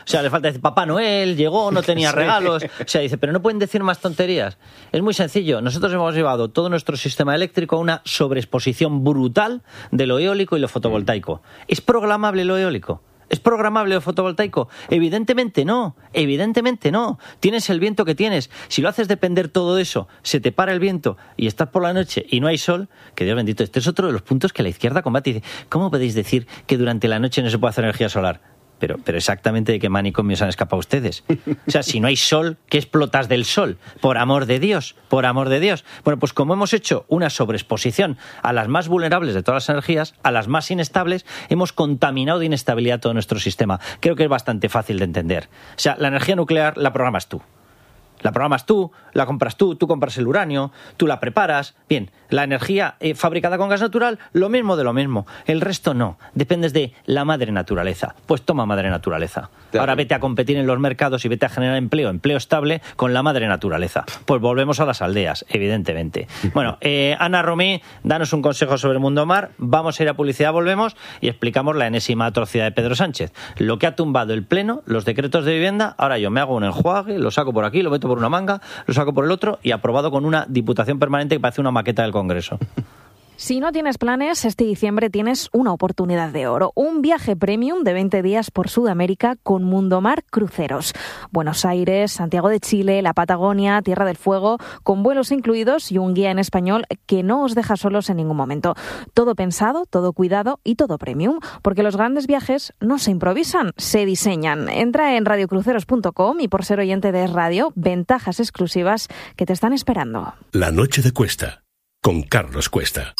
O sea, le falta decir, Papá Noel llegó, no tenía regalos. O sea, dice, pero no pueden decir más tonterías. Es muy sencillo. Nosotros hemos llevado todo nuestro sistema eléctrico a una sobreexposición brutal de lo eólico y lo fotovoltaico. ¿Es programable lo eólico? ¿Es programable lo fotovoltaico? Evidentemente no, evidentemente no. Tienes el viento que tienes. Si lo haces depender todo de eso, se te para el viento y estás por la noche y no hay sol, que Dios bendito, este es otro de los puntos que la izquierda combate. Y dice, ¿cómo podéis decir que durante la noche no se puede hacer energía solar? Pero exactamente de qué manicomio se han escapado ustedes. O sea, si no hay sol, ¿qué explotas del sol? Por amor de Dios, por amor de Dios. Bueno, pues como hemos hecho una sobreexposición a las más vulnerables de todas las energías, a las más inestables, hemos contaminado de inestabilidad todo nuestro sistema. Creo que es bastante fácil de entender. O sea, la energía nuclear la programas tú. La programas tú, la compras tú compras el uranio, tú la preparas. Bien, la energía fabricada con gas natural, lo mismo de lo mismo. El resto no, dependes de la madre naturaleza. Pues toma madre naturaleza. Ahora vete a competir en los mercados y vete a generar empleo estable con la madre naturaleza. Pues volvemos a las aldeas, evidentemente. Bueno, Ana Romí, danos un consejo sobre el mundo mar. Vamos a ir a publicidad, volvemos y explicamos la enésima atrocidad de Pedro Sánchez. Lo que ha tumbado el Pleno, los decretos de vivienda, ahora yo me hago un enjuague, lo saco por aquí, lo meto por una manga, lo saco por el otro y aprobado con una diputación permanente que parece una maqueta del Congreso. Si no tienes planes, este diciembre tienes una oportunidad de oro. Un viaje premium de 20 días por Sudamérica con Mundomar Cruceros. Buenos Aires, Santiago de Chile, la Patagonia, Tierra del Fuego, con vuelos incluidos y un guía en español que no os deja solos en ningún momento. Todo pensado, todo cuidado y todo premium, porque los grandes viajes no se improvisan, se diseñan. Entra en radiocruceros.com y por ser oyente de Radio, ventajas exclusivas que te están esperando. La noche de Cuesta, con Carlos Cuesta.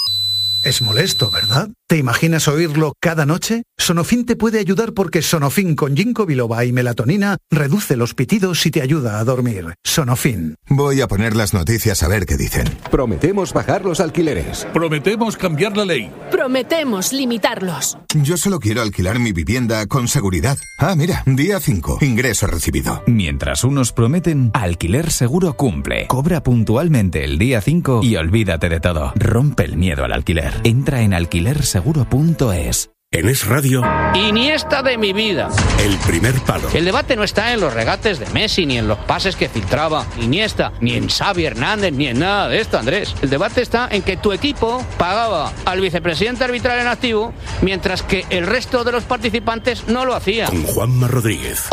Es molesto, ¿verdad? ¿Te imaginas oírlo cada noche? Sonofin te puede ayudar porque Sonofin con ginkgo biloba y melatonina reduce los pitidos y te ayuda a dormir. Sonofin. Voy a poner las noticias a ver qué dicen. Prometemos bajar los alquileres. Prometemos cambiar la ley. Prometemos limitarlos. Yo solo quiero alquilar mi vivienda con seguridad. Ah, mira, día 5, ingreso recibido. Mientras unos prometen, Alquiler Seguro cumple. Cobra puntualmente el día 5 y olvídate de todo. Rompe el miedo al alquiler. Entra en alquilerseguro.es. En Es Radio, Iniesta de mi vida. El primer palo. El debate no está en los regates de Messi, ni en los pases que filtraba Iniesta, ni en Xavi Hernández, ni en nada de esto, Andrés. El debate está en que tu equipo pagaba al vicepresidente arbitral en activo, mientras que el resto de los participantes no lo hacía. Con Juanma Rodríguez.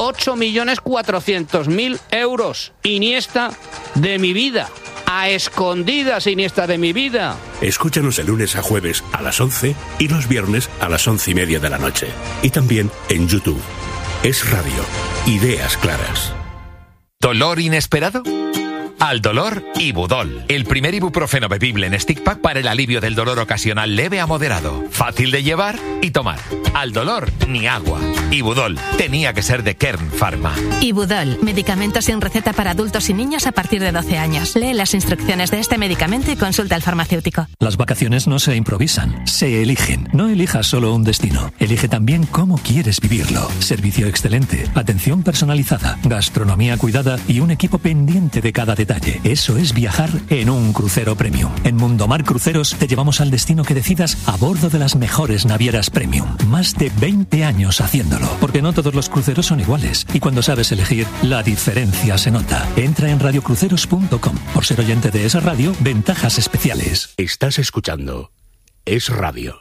8.400.000 euros. Iniesta de mi vida. A escondidas, Iniesta de mi vida. Escúchanos de lunes a jueves a las 11 y los viernes a las 11:30 de la noche. Y también en YouTube. Es Radio. Ideas claras. ¿Dolor inesperado? Al dolor, Ibudol, el primer ibuprofeno bebible en stick pack para el alivio del dolor ocasional leve a moderado, fácil de llevar y tomar. Al dolor, ni agua. Ibudol, tenía que ser de Kern Pharma. Ibudol, medicamento sin receta para adultos y niños a partir de 12 años. Lee las instrucciones de este medicamento y consulta al farmacéutico. Las vacaciones no se improvisan, se eligen. No elijas solo un destino, elige también cómo quieres vivirlo. Servicio excelente, atención personalizada, gastronomía cuidada y un equipo pendiente de cada detalle. Eso es viajar en un crucero premium. En Mundomar Cruceros te llevamos al destino que decidas a bordo de las mejores navieras premium. Más de 20 años haciéndolo, porque no todos los cruceros son iguales. Y cuando sabes elegir, la diferencia se nota. Entra en radiocruceros.com. Por ser oyente de esa radio, ventajas especiales. Estás escuchando Es Radio.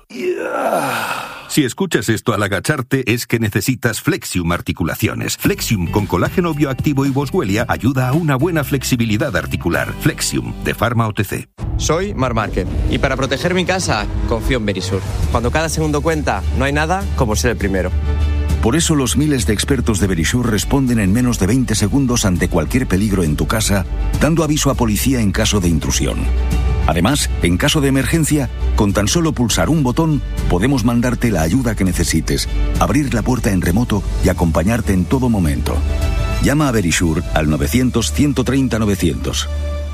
Si escuchas esto al agacharte es que necesitas Flexium Articulaciones. Flexium con colágeno bioactivo y boswellia ayuda a una buena flexibilidad articular. Flexium de Pharma OTC. Soy Marc Márquez y para proteger mi casa confío en Verisur. Cuando cada segundo cuenta, no hay nada como ser el primero. Por eso los miles de expertos de Verisur responden en menos de 20 segundos ante cualquier peligro en tu casa, dando aviso a policía en caso de intrusión. Además, en caso de emergencia, con tan solo pulsar un botón, podemos mandarte la ayuda que necesites, abrir la puerta en remoto y acompañarte en todo momento. Llama a Verisur al 900-130-900.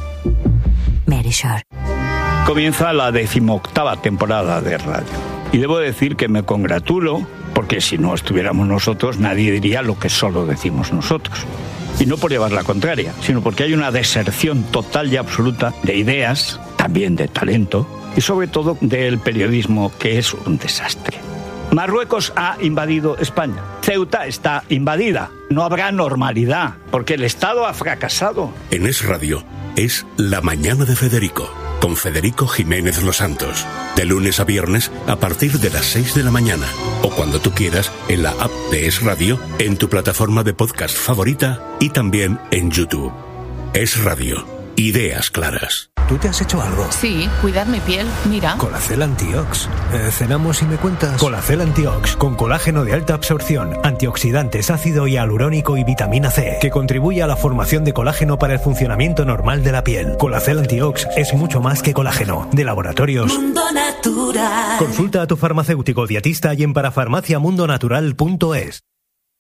Verisur. Comienza la 18ª temporada de radio. Y debo decir que me congratulo, porque si no estuviéramos nosotros, nadie diría lo que solo decimos nosotros. Y no por llevar la contraria, sino porque hay una deserción total y absoluta de ideas, también de talento, y sobre todo del periodismo, que es un desastre. Marruecos ha invadido España. Ceuta está invadida. No habrá normalidad, porque el Estado ha fracasado. En Es Radio es La Mañana de Federico, con Federico Jiménez Los Santos. De lunes a viernes a partir de las 6 de la mañana. O cuando tú quieras en la app de Es Radio, en tu plataforma de podcast favorita y también en YouTube. Es Radio. Ideas claras. ¿Tú te has hecho algo? Sí, cuidar mi piel, mira. Colacel Antiox. Cenamos y me cuentas. Colacel Antiox, con colágeno de alta absorción, antioxidantes, ácido hialurónico y vitamina C, que contribuye a la formación de colágeno para el funcionamiento normal de la piel. Colacel Antiox es mucho más que colágeno. De Laboratorios Mundo Natural. Consulta a tu farmacéutico dietista y en parafarmaciamundonatural.es.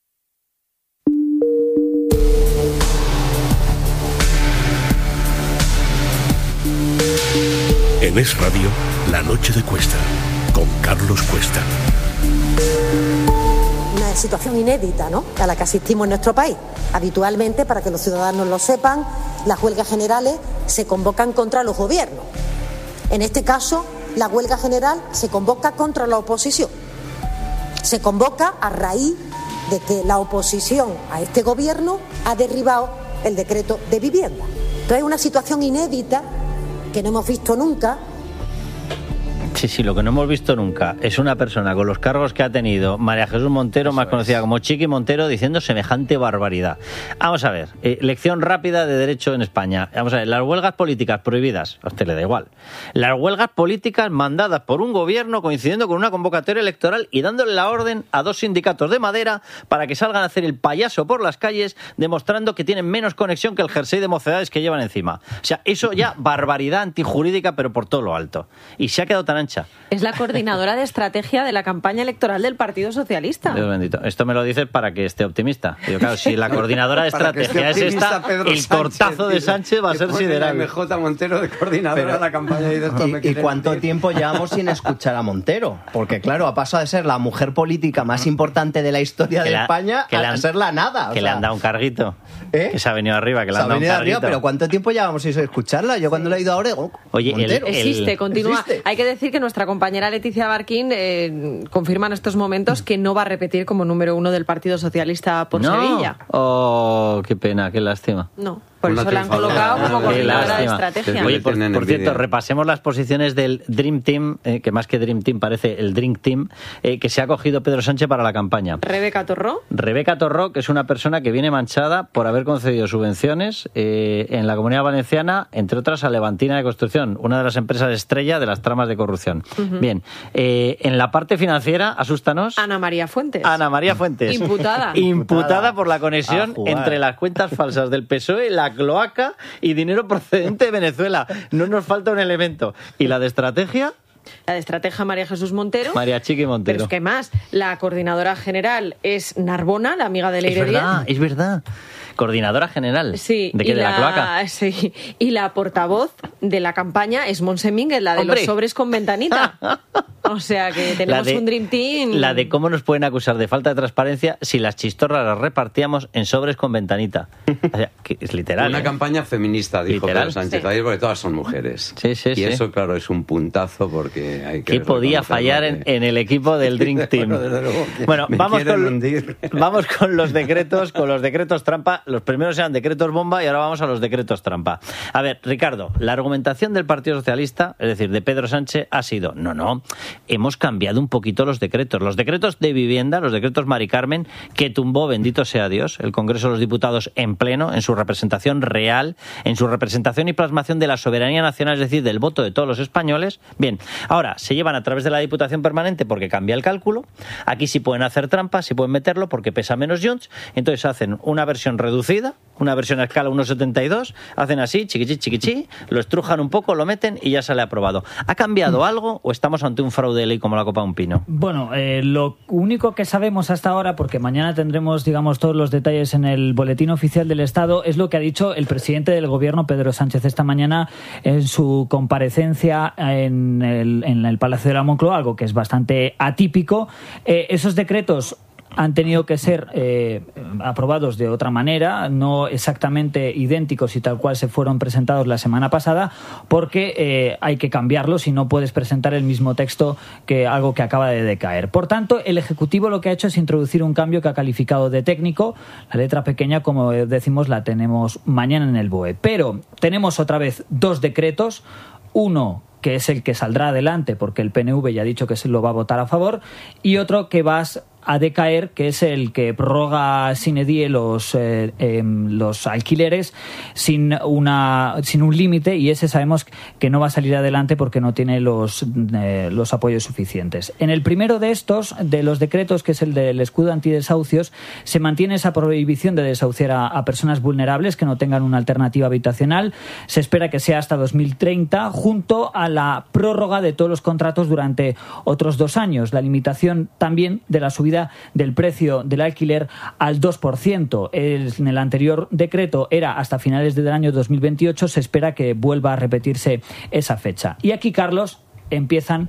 En Es Radio, La Noche de Cuesta, con Carlos Cuesta. Una situación inédita, ¿no?, a la que asistimos en nuestro país. Habitualmente, para que los ciudadanos lo sepan, las huelgas generales se convocan contra los gobiernos. En este caso, la huelga general se convoca contra la oposición. Se convoca a raíz de que la oposición a este gobierno ha derribado el decreto de vivienda. Entonces, es una situación inédita que no hemos visto nunca. Sí, lo que no hemos visto nunca es una persona con los cargos que ha tenido María Jesús Montero, más conocida como Chiqui Montero, diciendo semejante barbaridad. Vamos a ver, lección rápida de derecho en España. Vamos a ver, las huelgas políticas prohibidas, a usted le da igual. Las huelgas políticas mandadas por un gobierno coincidiendo con una convocatoria electoral y dándole la orden a 2 sindicatos de madera para que salgan a hacer el payaso por las calles, demostrando que tienen menos conexión que el jersey de mocedades que llevan encima. O sea, eso ya barbaridad antijurídica, pero por todo lo alto. Y se ha quedado tan ancha. Es la coordinadora de estrategia de la campaña electoral del Partido Socialista. Dios bendito. Esto me lo dices para que esté optimista. Digo, claro, si la coordinadora de estrategia es esta, Pedro el Sánchez, tortazo de Sánchez va a ser sideral. MJ Montero de coordinadora de la campaña. ¿Y cuánto tiempo llevamos sin escuchar a Montero? Porque claro, ha pasado de ser la mujer política más importante de la historia de España a ser la nada. Que le han dado un carguito. Que se ha venido arriba, que le han dado un carguito. Pero ¿cuánto tiempo llevamos sin escucharla? Yo cuando le he ido ahora, oye, continúa. Hay que decir que nuestra compañera Leticia Barquín confirma en estos momentos que no va a repetir como número 1 del Partido Socialista por Sevilla. Oh, qué pena, qué lástima. No. Por eso la han colocado como coordinadora de estrategia. Oye, por cierto, repasemos las posiciones del Dream Team, que más que Dream Team parece el Drink Team, que se ha cogido Pedro Sánchez para la campaña. Rebeca Torró, que es una persona que viene manchada por haber concedido subvenciones en la Comunidad Valenciana, entre otras a Levantina de Construcción, una de las empresas estrella de las tramas de corrupción. Uh-huh. Bien, en la parte financiera, asústanos. Ana María Fuentes. Imputada por la conexión entre las cuentas falsas del PSOE, la cloaca y dinero procedente de Venezuela. No nos falta un elemento. ¿Y la de estrategia? La de estrategia María Jesús Montero. María Chiqui Montero. Pero es que más, la coordinadora general es Narbona, la amiga de Leire Díez. Es verdad. Coordinadora general. Sí. ¿De qué? ¿De la cloaca? Sí. Y la portavoz de la campaña es Montse Mínguez, la de los sobres con ventanita. O sea que tenemos un Dream Team. La de cómo nos pueden acusar de falta de transparencia si las chistorras las repartíamos en sobres con ventanita. O sea, que es literal. Una campaña feminista, dijo Pedro Sánchez ayer, porque todas son mujeres. Sí. Y eso, claro, es un puntazo porque hay que... ¿Qué podía fallar en el equipo del Dream Team? Bueno, vamos con los decretos trampa. Los primeros eran decretos bomba y ahora vamos a los decretos trampa. A ver, Ricardo, la argumentación del Partido Socialista, es decir, de Pedro Sánchez, ha sido, no, hemos cambiado un poquito los decretos. Los decretos de vivienda, los decretos Mari Carmen, que tumbó, bendito sea Dios, el Congreso de los Diputados en pleno, en su representación real, en su representación y plasmación de la soberanía nacional, es decir, del voto de todos los españoles. Bien, ahora se llevan a través de la Diputación Permanente porque cambia el cálculo. Aquí sí pueden hacer trampas, sí pueden meterlo porque pesa menos junts. Entonces hacen una versión reducida, una versión a escala 1,72, hacen así, chiquichi, lo estrujan un poco, lo meten y ya sale aprobado. ¿Ha cambiado algo o estamos ante un fraude de ley como la copa de un pino? Bueno, lo único que sabemos hasta ahora, porque mañana tendremos, digamos, todos los detalles en el Boletín Oficial del Estado, es lo que ha dicho el presidente del Gobierno, Pedro Sánchez, esta mañana en su comparecencia en el Palacio de la Moncloa, algo que es bastante atípico. Esos decretos han tenido que ser aprobados de otra manera, no exactamente idénticos y tal cual se fueron presentados la semana pasada, porque hay que cambiarlos y no puedes presentar el mismo texto que algo que acaba de decaer. Por tanto, el Ejecutivo lo que ha hecho es introducir un cambio que ha calificado de técnico. La letra pequeña, como decimos, la tenemos mañana en el BOE. Pero tenemos otra vez 2 decretos, uno que es el que saldrá adelante porque el PNV ya ha dicho que se lo va a votar a favor, y otro que va a decaer, que es el que prorroga sine die los alquileres sin un límite, y ese sabemos que no va a salir adelante porque no tiene los apoyos suficientes. En el primero de estos, de los decretos, que es el del escudo antidesahucios, se mantiene esa prohibición de desahuciar a personas vulnerables que no tengan una alternativa habitacional. Se espera que sea hasta 2030, junto a la prórroga de todos los contratos durante otros 2 años, la limitación también de la subida del precio del alquiler al 2%. En el anterior decreto era hasta finales del año 2028, se espera que vuelva a repetirse esa fecha. Y aquí, Carlos, empieza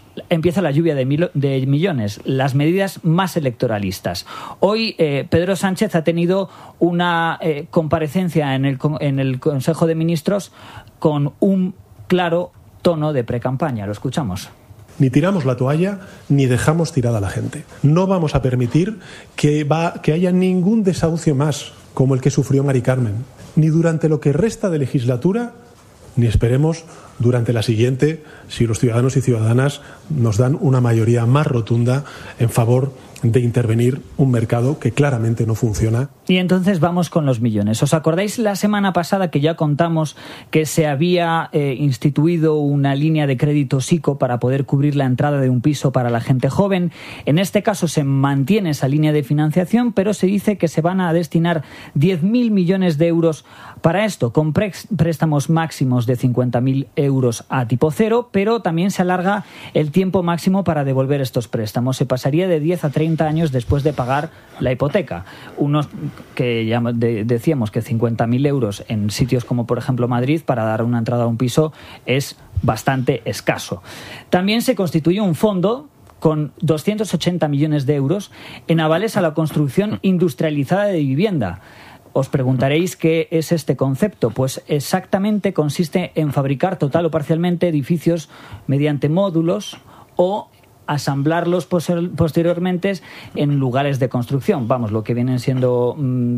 la lluvia de millones, las medidas más electoralistas. Hoy Pedro Sánchez ha tenido una comparecencia en el Consejo de Ministros con un claro tono de precampaña. Lo escuchamos. Ni tiramos la toalla, ni dejamos tirada a la gente. No vamos a permitir que haya ningún desahucio más, como el que sufrió Mari Carmen, ni durante lo que resta de legislatura, ni esperemos durante la siguiente, si los ciudadanos y ciudadanas nos dan una mayoría más rotunda en favor de intervenir un mercado que claramente no funciona. Y entonces vamos con los millones. ¿Os acordáis la semana pasada que ya contamos que se había instituido una línea de crédito SICO para poder cubrir la entrada de un piso para la gente joven? En este caso se mantiene esa línea de financiación, pero se dice que se van a destinar 10.000 millones de euros para esto, con préstamos máximos de 50.000 euros a tipo cero, pero también se alarga el tiempo máximo para devolver estos préstamos. Se pasaría de 10 a 30 años después de pagar la hipoteca. Unos que ya decíamos que 50.000 euros en sitios como por ejemplo Madrid para dar una entrada a un piso es bastante escaso. También se constituye un fondo con 280 millones de euros en avales a la construcción industrializada de vivienda. Os preguntaréis qué es este concepto. Pues exactamente consiste en fabricar total o parcialmente edificios mediante módulos o asamblarlos posteriormente en lugares de construcción. Vamos, lo que vienen siendo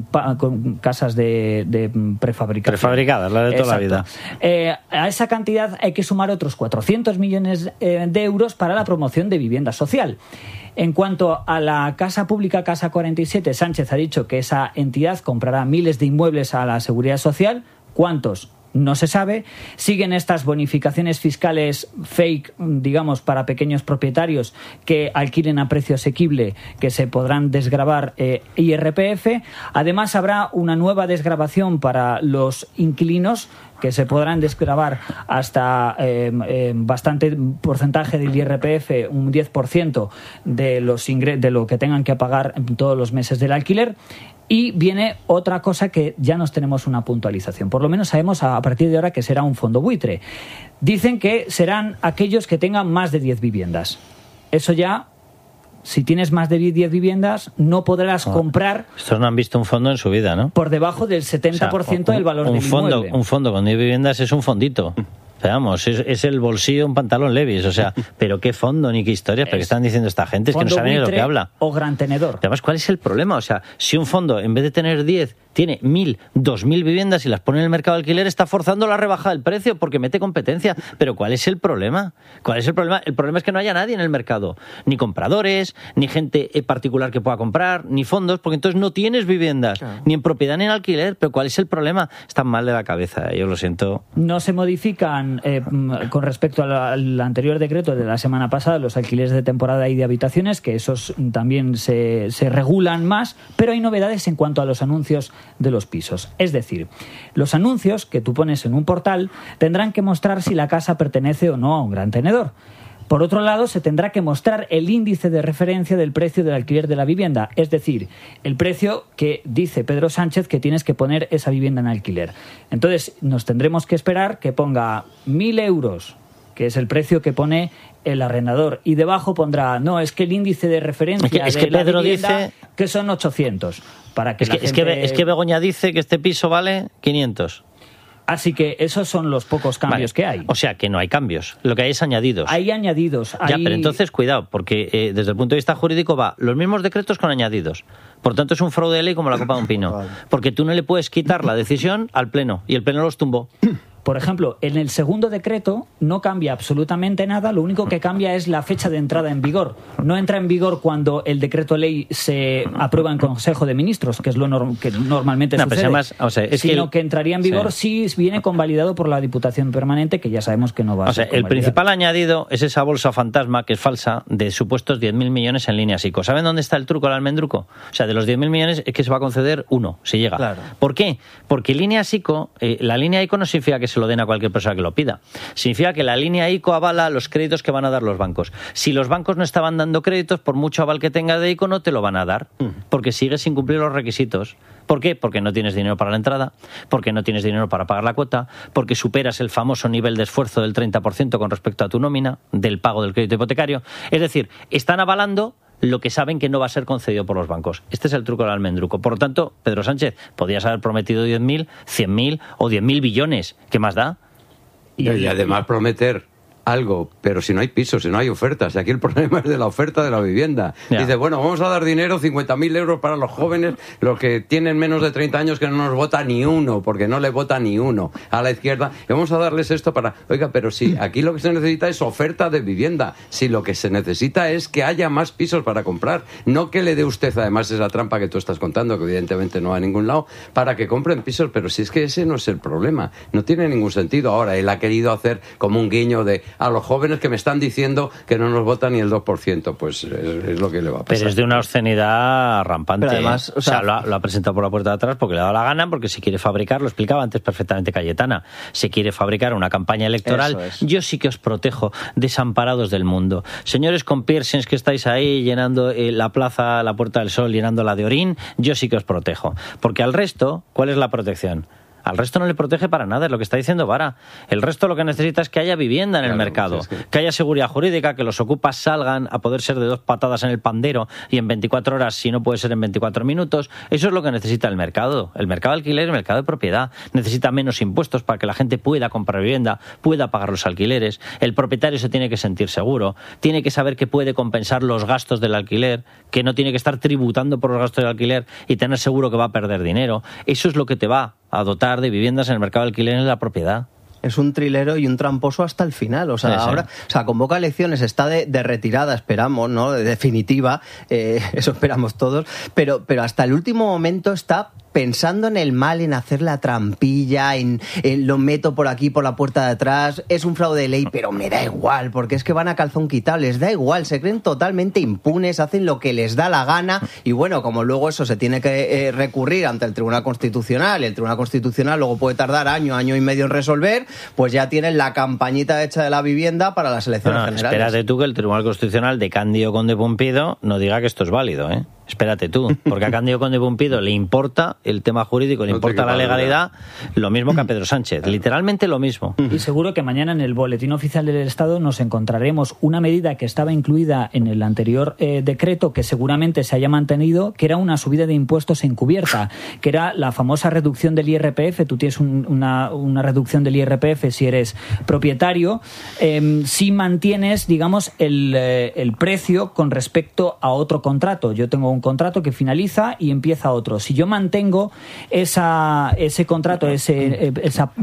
casas de prefabricación. Prefabricadas, la de toda Exacto. la vida. A esa cantidad hay que sumar otros 400 millones de euros para la promoción de vivienda social. En cuanto a la Casa Pública Casa 47, Sánchez ha dicho que esa entidad comprará miles de inmuebles a la Seguridad Social. ¿Cuántos? No se sabe. Siguen estas bonificaciones fiscales fake, digamos, para pequeños propietarios que alquilen a precio asequible, que se podrán desgravar IRPF. Además, habrá una nueva desgravación para los inquilinos, que se podrán desgravar hasta bastante porcentaje del IRPF, un 10% de lo que tengan que pagar todos los meses del alquiler. Y viene otra cosa que ya nos tenemos una puntualización. Por lo menos sabemos a partir de ahora que será un fondo buitre. Dicen que serán aquellos que tengan más de 10 viviendas. Eso ya, si tienes más de 10 viviendas, no podrás comprar... Estos no han visto un fondo en su vida, ¿no? Por debajo del 70% del valor del inmueble. Un fondo con 10 viviendas es un fondito. Vamos, es el bolsillo, un pantalón Levi's, o sea, pero qué fondo ni qué historias, pero qué están diciendo esta gente, es que no saben ni de lo que habla. O gran tenedor. Además, ¿cuál es el problema? O sea, si un fondo, en vez de tener 10, tiene 1.000, 2.000 viviendas y las pone en el mercado de alquiler, está forzando la rebaja del precio porque mete competencia. Pero ¿cuál es el problema? ¿Cuál es el problema? El problema es que no haya nadie en el mercado, ni compradores, ni gente particular que pueda comprar, ni fondos, porque entonces no tienes viviendas, ni en propiedad ni en alquiler. Pero ¿cuál es el problema? Están mal de la cabeza, yo lo siento. No se modifican con respecto al anterior decreto de la semana pasada los alquileres de temporada y de habitaciones, que esos también se regulan más, pero hay novedades en cuanto a los anuncios de los pisos. Es decir, los anuncios que tú pones en un portal tendrán que mostrar si la casa pertenece o no a un gran tenedor. Por otro lado, se tendrá que mostrar el índice de referencia del precio del alquiler de la vivienda, es decir, el precio que dice Pedro Sánchez que tienes que poner esa vivienda en alquiler. Entonces, nos tendremos que esperar que ponga 1.000 euros, que es el precio que pone el arrendador, y debajo pondrá, no, es que el índice de referencia es que de la Pedro vivienda, dice que son 800. Para que es que Begoña dice que este piso vale 500. Así que esos son los pocos cambios que hay. O sea, que no hay cambios. Lo que hay es añadidos. Hay añadidos. Ya, pero entonces cuidado, porque desde el punto de vista jurídico va los mismos decretos con añadidos. Por tanto, es un fraude de ley como la copa de un pino. Porque tú no le puedes quitar la decisión al Pleno, y el Pleno los tumbó. Por ejemplo, en el segundo decreto no cambia absolutamente nada, lo único que cambia es la fecha de entrada en vigor. No entra en vigor cuando el decreto ley se aprueba en Consejo de Ministros, que es lo que normalmente sucede, además, sino que entraría en vigor si viene convalidado por la Diputación Permanente, que ya sabemos que no va a ser el principal añadido es esa bolsa fantasma, que es falsa, de supuestos 10.000 millones en líneas ICO. ¿Saben dónde está el truco, el almendruco? O sea, de los 10.000 millones es que se va a conceder uno, si llega. Claro. ¿Por qué? Porque líneas ICO, la línea ICO no significa que se lo den a cualquier persona que lo pida. Significa que la línea ICO avala los créditos que van a dar los bancos. Si los bancos no estaban dando créditos, por mucho aval que tenga de ICO, no te lo van a dar, porque sigues sin cumplir los requisitos. ¿Por qué? Porque no tienes dinero para la entrada, porque no tienes dinero para pagar la cuota, porque superas el famoso nivel de esfuerzo del 30% con respecto a tu nómina, del pago del crédito hipotecario. Es decir, están avalando lo que saben que no va a ser concedido por los bancos. Este es el truco del almendruco. Por lo tanto, Pedro Sánchez, podías haber prometido 10.000, 100.000 o 10.000 billones. ¿Qué más da? Y además prometer algo, pero si no hay pisos, si no hay ofertas. Aquí el problema es de la oferta de la vivienda. Ya. Dice, bueno, vamos a dar dinero, 50.000 euros para los jóvenes, los que tienen menos de 30 años, que no nos vota ni uno, porque no le vota ni uno a la izquierda, y vamos a darles esto para... Oiga, pero si aquí lo que se necesita es oferta de vivienda, si lo que se necesita es que haya más pisos para comprar, no que le dé usted además esa trampa que tú estás contando, que evidentemente no va a ningún lado, para que compren pisos, pero si es que ese no es el problema, no tiene ningún sentido. Ahora, él ha querido hacer como un guiño de a los jóvenes que me están diciendo que no nos votan ni el 2%, pues es lo que le va a pasar. Pero es de una obscenidad rampante. Pero además, o sea, lo ha presentado por la puerta de atrás porque le ha dado la gana, porque si quiere fabricar, lo explicaba antes perfectamente Cayetana, si quiere fabricar una campaña electoral, yo sí que os protejo, desamparados del mundo. Señores con piercings que estáis ahí llenando la plaza, la Puerta del Sol, llenándola de orín, yo sí que os protejo. Porque al resto, ¿cuál es la protección? Al resto no le protege para nada, es lo que está diciendo Vara. El resto lo que necesita es que haya vivienda en el mercado, que haya seguridad jurídica, que los ocupas salgan a poder ser de 2 patadas en el pandero y en 24 horas, si no puede ser en 24 minutos. Eso es lo que necesita el mercado. El mercado de alquiler, el mercado de propiedad. Necesita menos impuestos para que la gente pueda comprar vivienda, pueda pagar los alquileres. El propietario se tiene que sentir seguro, tiene que saber que puede compensar los gastos del alquiler, que no tiene que estar tributando por los gastos del alquiler y tener seguro que va a perder dinero. Eso es lo que te va a dotar de viviendas en el mercado de alquiler y en la propiedad. Es un trilero y un tramposo hasta el final. O sea, ahora, o sea, convoca elecciones, está de retirada, esperamos, ¿no? De definitiva, eso esperamos todos, pero hasta el último momento está pensando en el mal, en hacer la trampilla, en lo meto por aquí, por la puerta de atrás, es un fraude de ley, pero me da igual, porque es que van a calzón quitado, les da igual, se creen totalmente impunes, hacen lo que les da la gana, y bueno, como luego eso se tiene que recurrir ante el Tribunal Constitucional, y el Tribunal Constitucional luego puede tardar año y medio en resolver, pues ya tienen la campañita hecha de la vivienda para las elecciones generales. Espérate tú que el Tribunal Constitucional de Cándido Conde Pumpido no diga que esto es válido, ¿eh? Espérate tú, porque a Cándido Conde Pumpido le importa el tema jurídico, le importa la legalidad, lo mismo que a Pedro Sánchez, literalmente lo mismo. Y seguro que mañana en el Boletín Oficial del Estado nos encontraremos una medida que estaba incluida en el anterior decreto, que seguramente se haya mantenido, que era una subida de impuestos encubierta, que era la famosa reducción del IRPF. Tú tienes una reducción del IRPF si eres propietario, si mantienes, digamos, el precio con respecto a otro contrato. Yo tengo un contrato que finaliza y empieza otro. Si yo mantengo ese contrato, ese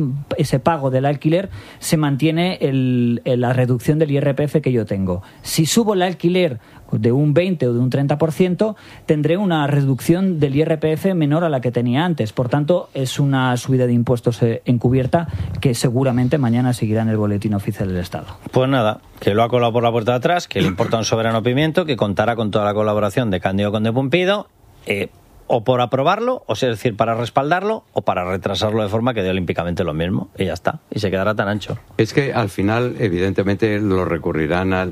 pago del alquiler, se mantiene la reducción del IRPF que yo tengo. Si subo el alquiler de un 20 o de un 30%, tendré una reducción del IRPF menor a la que tenía antes. Por tanto, es una subida de impuestos encubierta que seguramente mañana seguirá en el Boletín Oficial del Estado. Pues nada, que lo ha colado por la puerta de atrás, que le importa un soberano pimiento, que contará con toda la colaboración de Cándido Conde Pumpido, o por aprobarlo, o sea, es decir, para respaldarlo, o para retrasarlo de forma que dé olímpicamente lo mismo, y ya está, y se quedará tan ancho. Es que al final, evidentemente, lo recurrirán al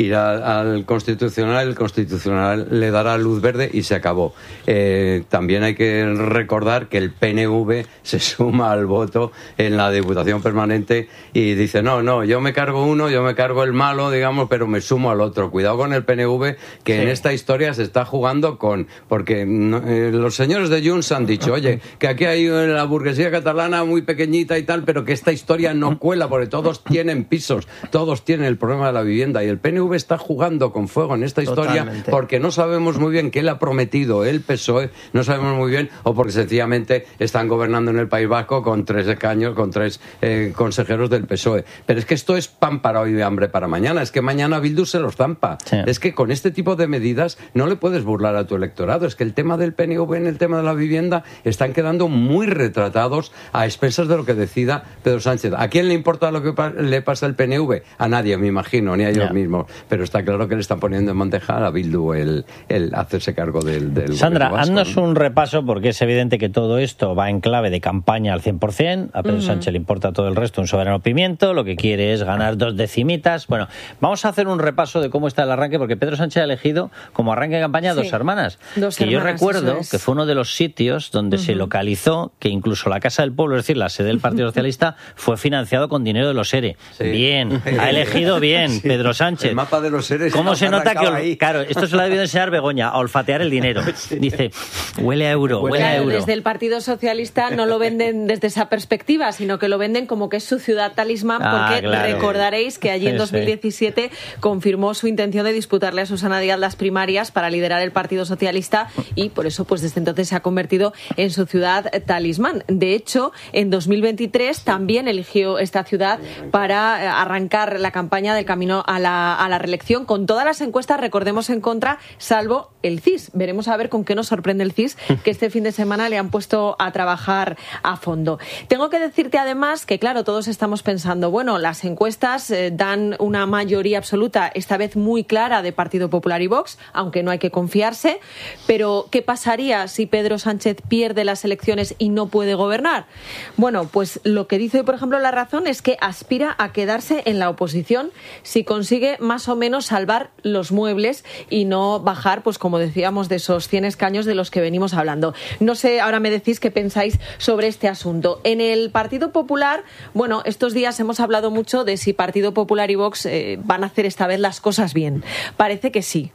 ir al Constitucional, el Constitucional le dará luz verde y se acabó. También hay que recordar que el PNV se suma al voto en la Diputación Permanente y dice, no, yo me cargo uno, yo me cargo el malo, digamos, pero me sumo al otro. Cuidado con el PNV, que en esta historia se está jugando porque los señores de Junts han dicho, oye, que aquí hay la burguesía catalana muy pequeñita y tal, pero que esta historia no cuela, porque todos tienen pisos, todos tienen el problema de la vivienda, y el PNV está jugando con fuego en esta historia. Totalmente. Porque no sabemos muy bien qué le ha prometido el PSOE, no sabemos muy bien, o porque sencillamente están gobernando en el País Vasco con 3 escaños, con 3 consejeros del PSOE. Pero es que esto es pan para hoy y hambre para mañana, es que mañana Bildu se los zampa. Sí. Es que con este tipo de medidas no le puedes burlar a tu electorado, es que el tema del PNV en el tema de la vivienda están quedando muy retratados a expensas de lo que decida Pedro Sánchez. ¿A quién le importa lo que le pasa al PNV? A nadie, me imagino, ni a ellos mismos. Pero está claro que le están poniendo en bandeja a Bildu el hacerse cargo del Sandra, vasco, haznos un repaso, porque es evidente que todo esto va en clave de campaña al 100%. A Pedro Sánchez le importa todo el resto, un soberano pimiento. Lo que quiere es ganar 2 decimitas. Bueno, vamos a hacer un repaso de cómo está el arranque, porque Pedro Sánchez ha elegido como arranque de campaña 2 hermanas. Yo recuerdo que fue uno de los sitios donde se localizó que incluso la Casa del Pueblo, es decir, la sede del Partido Socialista, fue financiado con dinero de los ERE. Sí. Bien, ha elegido bien Pedro Sánchez. El mapa de los ERE. ¿Cómo se nota que, claro, esto se lo ha debido enseñar Begoña, a olfatear el dinero? Dice, huele a euro, huele a euro. Desde el Partido Socialista no lo venden desde esa perspectiva, sino que lo venden como que es su ciudad talismán, porque recordaréis que allí en 2017 confirmó su intención de disputarle a Susana Díaz las primarias para liderar el Partido Socialista, y por eso pues desde entonces se ha convertido en su ciudad talismán. De hecho, en 2023 también eligió esta ciudad para arrancar la campaña del camino a la reelección, con todas las encuestas, recordemos, en contra, salvo el CIS. Veremos a ver con qué nos sorprende el CIS, que este fin de semana le han puesto a trabajar a fondo. Tengo que decirte además que, claro, todos estamos pensando, bueno, las encuestas dan una mayoría absoluta, esta vez muy clara, de Partido Popular y Vox, aunque no hay que confiarse, pero ¿qué pasaría si Pedro Sánchez pierde las elecciones y no puede gobernar? Bueno, pues lo que dice hoy, por ejemplo, La Razón es que aspira a quedarse en la oposición si consigue más o menos salvar los muebles y no bajar, pues como decíamos, de esos 100 escaños de los que venimos hablando. No sé, ahora me decís qué pensáis sobre este asunto. En el Partido Popular, bueno, estos días hemos hablado mucho de si Partido Popular y Vox van a hacer esta vez las cosas bien. Parece que sí,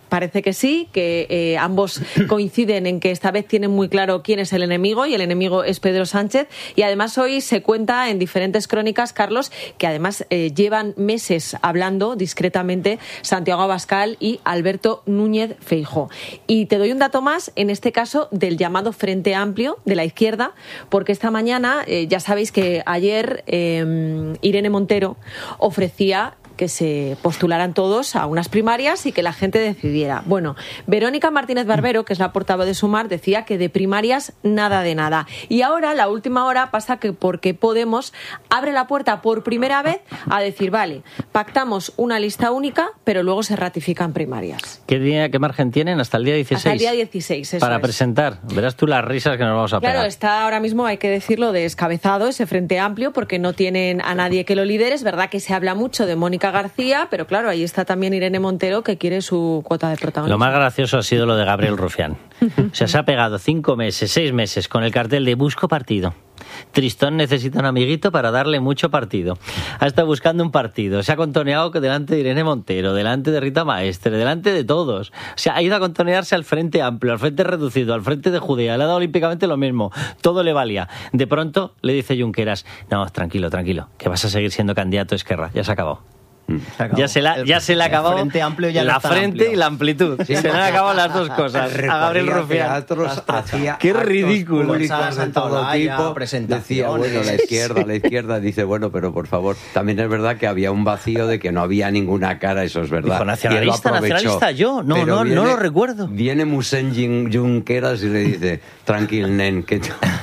que ambos coinciden en que esta vez tienen muy claro quién es el enemigo, y el enemigo es Pedro Sánchez. Y además hoy se cuenta en diferentes crónicas, Carlos, que además llevan meses hablando discretamente Santiago Abascal y Alberto Núñez Feijóo. Y te doy un dato más, en este caso del llamado Frente Amplio de la izquierda, porque esta mañana, ya sabéis que ayer Irene Montero ofrecía que se postularan todos a unas primarias y que la gente decidiera. Bueno, Verónica Martínez Barbero, que es la portavoz de Sumar, decía que de primarias nada de nada. Y ahora, la última hora, pasa que porque Podemos abre la puerta por primera vez a decir, vale, pactamos una lista única, pero luego se ratifican primarias. ¿Qué margen tienen? Hasta el día 16. Hasta el día 16, eso para es. Verás tú las risas que nos vamos a pegar. Claro, está ahora mismo, hay que decirlo, descabezado ese Frente Amplio, porque no tienen a nadie que lo lidere. Es verdad que se habla mucho de Mónica García, pero claro, ahí está también Irene Montero, que quiere su cuota de protagonismo. Lo más gracioso ha sido lo de Gabriel Rufián. O sea, se ha pegado 5 meses, 6 meses con el cartel de busco partido. Tristón necesita un amiguito para darle mucho partido. Ha estado buscando un partido. Se ha contoneado delante de Irene Montero, delante de Rita Maestre, delante de todos. O sea, ha ido a contonearse al Frente Amplio, al Frente Reducido, al Frente de Judea. Le ha dado olímpicamente lo mismo. Todo le valía. De pronto le dice Junqueras, no, tranquilo, que vas a seguir siendo candidato a Esquerra. Ya se ha acabado. Ya se le ha acabado Frente Amplio, ya la frente amplio. Y la amplitud. Sí, se le han acabado las dos cosas a Gabriel Rufián. Qué ridículo. Públicos de todo tipo. Decía, bueno, la izquierda dice, bueno, pero por favor, también es verdad que había un vacío de que no había ninguna cara, eso es verdad. Dijo, nacionalista yo, no lo recuerdo. Viene Musén Junqueras y le dice, tranquil, nen, que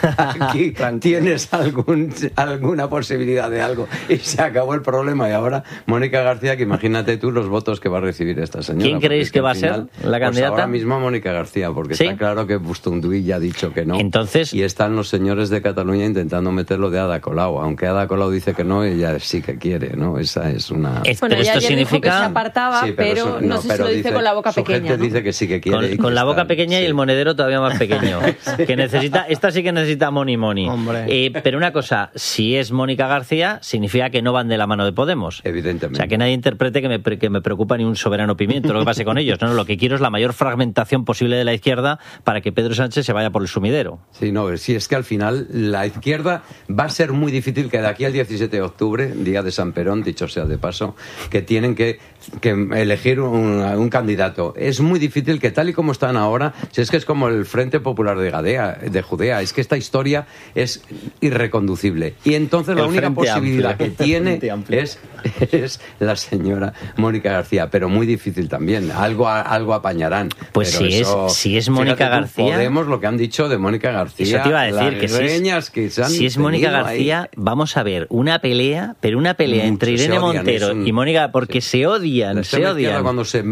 aquí tienes alguna posibilidad de algo y se acabó el problema. Y ahora Mónica García, que imagínate tú los votos que va a recibir esta señora. ¿Quién creéis que va a ser la candidata? Pues ahora mismo Mónica García, porque ¿Sí? está claro que Bustunduy ya ha dicho que no. Entonces, y están los señores de Cataluña intentando meterlo de Ada Colau, aunque Ada Colau dice que no, ella sí que quiere, ¿no? Esa es una... Bueno, ella ayer dijo que se apartaba, sí, pero no sé si lo dice con la boca pequeña, gente ¿no? dice que sí que quiere. Con la boca pequeña y el monedero todavía más pequeño. Sí. Que necesita, esta sí que necesita money. Hombre. Pero una cosa, si es Mónica García, significa que no van de la mano de Podemos. Evidentemente. O sea, que nadie interprete que me preocupa ni un soberano pimiento lo que pase con ellos. No, lo que quiero es la mayor fragmentación posible de la izquierda para que Pedro Sánchez se vaya por el sumidero. Sí, no, sí, es que al final la izquierda va a ser muy difícil que de aquí al 17 de octubre, día de San Perón, dicho sea de paso, que tienen que elegir un candidato. Es muy difícil que tal y como están ahora, si es que es como el Frente Popular de Judea, es que esta historia es irreconducible. Y entonces la única posibilidad que tiene es la señora Mónica García, pero muy difícil también. Algo apañarán. Pues pero si es Mónica García... Podemos lo que han dicho de Mónica García. Eso te iba a decir, que si es Mónica García, ahí, vamos a ver una pelea, pero una pelea entre Irene Montero y Mónica, porque se odian, se odian. Cuando se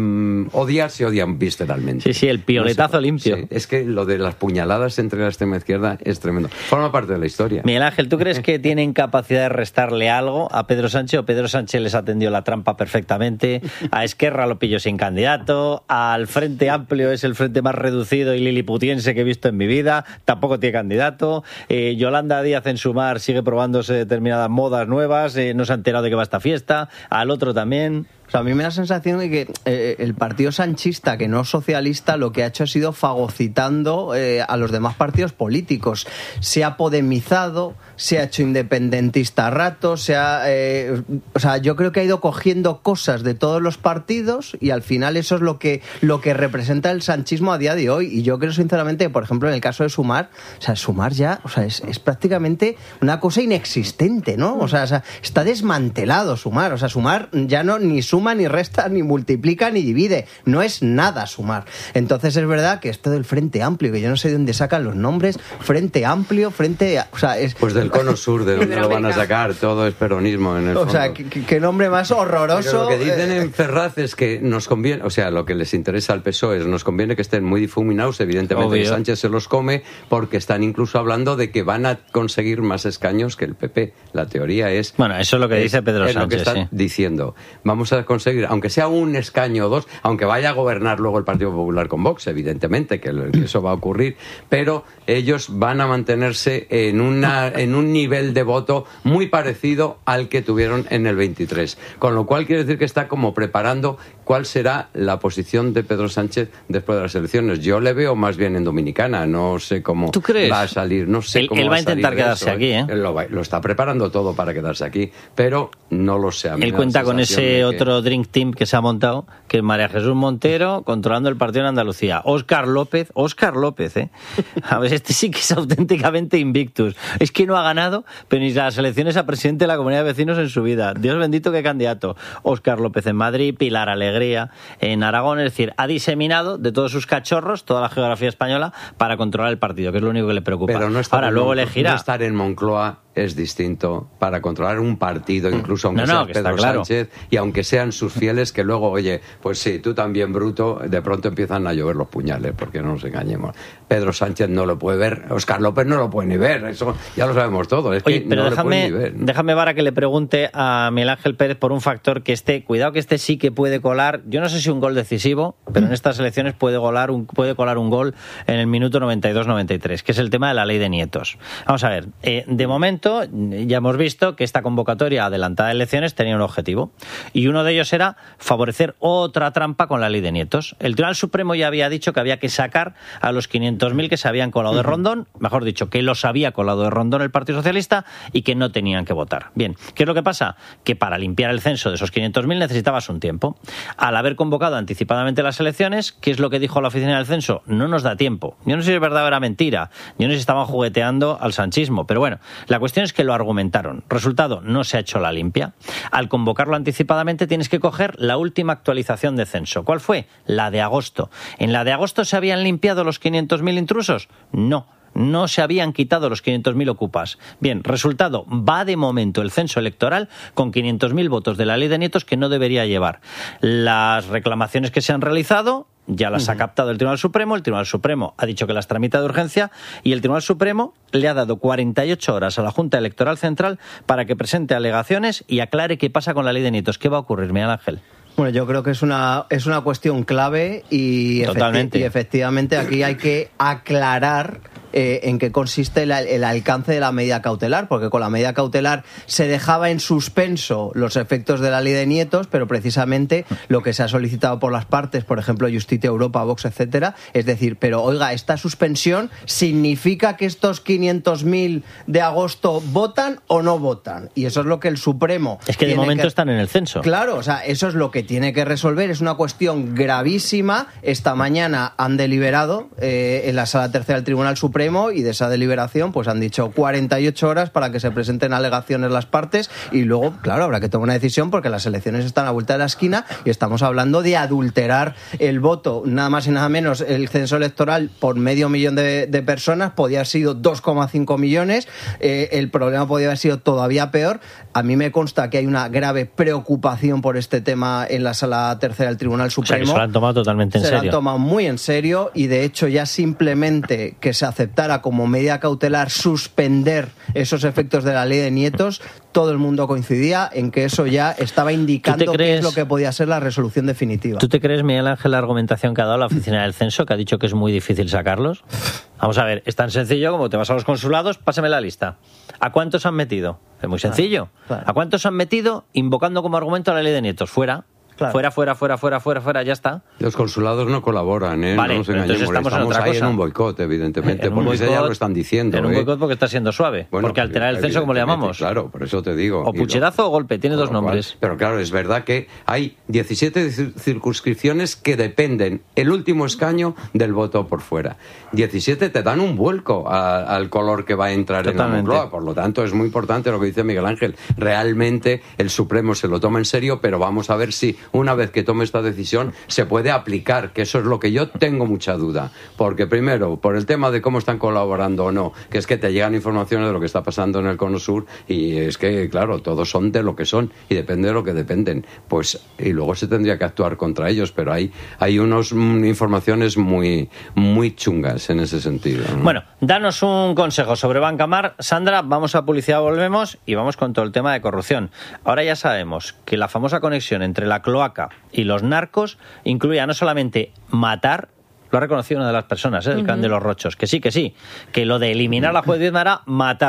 odian visceralmente. Sí, el pioletazo limpio. Sí, es que lo de las puñaladas entre la extrema izquierda es tremendo. Forma parte de la historia. Miguel Ángel, ¿tú crees que tienen capacidad de restarle algo a Pedro Sánchez o Pedro Sánchez les ha tendido la trampa perfectamente? A Esquerra lo pilló sin candidato, al Frente Amplio es el frente más reducido y liliputiense que he visto en mi vida, tampoco tiene candidato. Yolanda Díaz en Sumar sigue probándose determinadas modas nuevas, no se ha enterado de que va a esta fiesta, al otro también. O sea, a mí me da la sensación de que el partido sanchista, que no socialista, lo que ha hecho ha sido fagocitando a los demás partidos políticos. Se ha podemizado, se ha hecho independentista a ratos, o sea, yo creo que ha ido cogiendo cosas de todos los partidos y al final eso es lo que representa el sanchismo a día de hoy. Y yo creo sinceramente que, por ejemplo, en el caso de Sumar, o sea, Sumar ya, o sea, es prácticamente una cosa inexistente, ¿no? O sea, está desmantelado Sumar. O sea, Sumar ya no ni suma, ni resta, ni multiplica, ni divide. No es nada Sumar. Entonces es verdad que esto del Frente Amplio, que yo no sé de dónde sacan los nombres, Frente Amplio, o sea, es... Pues del Cono Sur, de dónde lo van a sacar, todo es peronismo en el fondo. O sea, qué nombre más horroroso. Pero lo que dicen en Ferraz es que nos conviene, o sea, lo que les interesa al PSOE es nos conviene que estén muy difuminados, evidentemente Sánchez se los come, porque están incluso hablando de que van a conseguir más escaños que el PP. La teoría es... Bueno, eso es lo que dice Pedro Sánchez. Es lo que están diciendo. Vamos a conseguir, aunque sea un escaño o dos, aunque vaya a gobernar luego el Partido Popular con Vox, evidentemente, que eso va a ocurrir, pero ellos van a mantenerse en un nivel de voto muy parecido al que tuvieron en el 23. Con lo cual quiere decir que está como preparando cuál será la posición de Pedro Sánchez después de las elecciones. Yo le veo más bien en Dominicana, no sé cómo va a salir, no sé cómo él va a intentar quedarse aquí, ¿eh? Él lo está preparando todo para quedarse aquí, pero no lo sé. Él cuenta con ese otro Drink Team que se ha montado, que es María Jesús Montero controlando el partido en Andalucía. Óscar López, a ver, este sí que es auténticamente invictus. Es que no ha ganado, pero ni las elecciones a presidente de la Comunidad de Vecinos en su vida. Dios bendito, qué candidato. Óscar López en Madrid, Pilar Alegría en Aragón, es decir, ha diseminado de todos sus cachorros toda la geografía española para controlar el partido, que es lo único que le preocupa. Pero luego elegirá. No estar en Moncloa es distinto para controlar un partido, incluso aunque sea Pedro Sánchez, y aunque sean sus fieles, que luego, oye, pues sí, tú también, bruto, de pronto empiezan a llover los puñales, porque no nos engañemos. Pedro Sánchez no lo puede ver, Óscar López no lo puede ni ver, eso ya lo sabemos todos. Oye, pero déjame, Vara, que le pregunte a Miguel Ángel Pérez por un factor que cuidado que este sí que puede colar, yo no sé si un gol decisivo, pero en estas elecciones puede colar un gol en el minuto 92-93, que es el tema de la ley de nietos. Vamos a ver, de momento ya hemos visto que esta convocatoria adelantada de elecciones tenía un objetivo y uno de ellos era favorecer otra trampa con la ley de nietos. El Tribunal Supremo ya había dicho que había que sacar a los 500.000 que se habían colado de Rondón, mejor dicho, que los había colado de Rondón el Partido Socialista y que no tenían que votar. Bien, ¿qué es lo que pasa? Que para limpiar el censo de esos 500.000 necesitabas un tiempo. Al haber convocado anticipadamente las elecciones, ¿qué es lo que dijo la oficina del censo? No nos da tiempo. Yo no sé si es verdad o era mentira. Yo no sé si estaban jugueteando al sanchismo, pero bueno, la cuestión es que lo argumentaron. Resultado, no se ha hecho la limpia. Al convocarlo anticipadamente tienes que coger la última actualización de censo. ¿Cuál fue? La de agosto. ¿En la de agosto se habían limpiado los 500.000 intrusos? No. No se habían quitado los 500.000 ocupas. Bien, resultado, va de momento el censo electoral con 500.000 votos de la ley de nietos que no debería llevar. Las reclamaciones que se han realizado ya las ha captado el Tribunal Supremo ha dicho que las tramita de urgencia y el Tribunal Supremo le ha dado 48 horas a la Junta Electoral Central para que presente alegaciones y aclare qué pasa con la ley de nietos. ¿Qué va a ocurrir, Miguel Ángel? Bueno, yo creo que es una cuestión clave y efectivamente aquí hay que aclarar en qué consiste el alcance de la medida cautelar, porque con la medida cautelar se dejaba en suspenso los efectos de la ley de nietos, pero precisamente lo que se ha solicitado por las partes, por ejemplo, Justicia Europa, Vox, etcétera, es decir, pero oiga, esta suspensión significa que estos 500.000 de agosto votan o no votan, y eso es lo que el Supremo... Es que de momento están en el censo. Claro, o sea, eso es lo que tiene que resolver, es una cuestión gravísima. Esta mañana han deliberado en la Sala Tercera del Tribunal Supremo y de esa deliberación pues han dicho 48 horas para que se presenten alegaciones las partes y luego, claro, habrá que tomar una decisión porque las elecciones están a la vuelta de la esquina y estamos hablando de adulterar el voto, nada más y nada menos. El censo electoral por 500.000 de personas podía haber sido 2,5 millones, el problema podía haber sido todavía peor. A mí me consta que hay una grave preocupación por este tema en la Sala Tercera del Tribunal Supremo. O sea, que se lo han tomado totalmente en serio. Se lo han tomado muy en serio y de hecho ya simplemente que se aceptara como medida cautelar suspender esos efectos de la ley de nietos, todo el mundo coincidía en que eso ya estaba indicando qué es lo que podía ser la resolución definitiva. ¿Tú te crees, Miguel Ángel, la argumentación que ha dado la oficina del censo, que ha dicho que es muy difícil sacarlos? Vamos a ver, es tan sencillo como te vas a los consulados, pásame la lista. ¿A cuántos han metido? Es muy sencillo. Claro. ¿A cuántos han metido invocando como argumento la ley de nietos? Fuera. Claro. Fuera, ya está. Los consulados no colaboran, ¿eh? Vale, no nos engañemos, estamos ahí en un boicot, evidentemente, porque ya lo están diciendo. En un boicot porque está siendo suave, bueno, porque alterar el censo, como le llamamos. Claro, por eso te digo. O pucherazo o golpe, tiene dos nombres. Pero claro, es verdad que hay 17 circunscripciones que dependen el último escaño del voto por fuera. 17 te dan un vuelco al color que va a entrar en la Moncloa, por lo tanto es muy importante lo que dice Miguel Ángel. Realmente el Supremo se lo toma en serio, pero vamos a ver si una vez que tome esta decisión se puede aplicar, que eso es lo que yo tengo mucha duda, porque primero, por el tema de cómo están colaborando o no, que es que te llegan informaciones de lo que está pasando en el Cono Sur y es que, claro, todos son de lo que son y depende de lo que dependen, pues, y luego se tendría que actuar contra ellos, pero hay unas informaciones muy, muy chungas en ese sentido, ¿no? Bueno, danos un consejo sobre Bancamar. Sandra, vamos a publicidad, volvemos y vamos con todo el tema de corrupción. Ahora ya sabemos que la famosa conexión entre la cloaca y los narcos incluía no solamente matar, lo ha reconocido una de las personas, el clan de los Rochos, que sí, que lo de eliminar a la juez Viedma era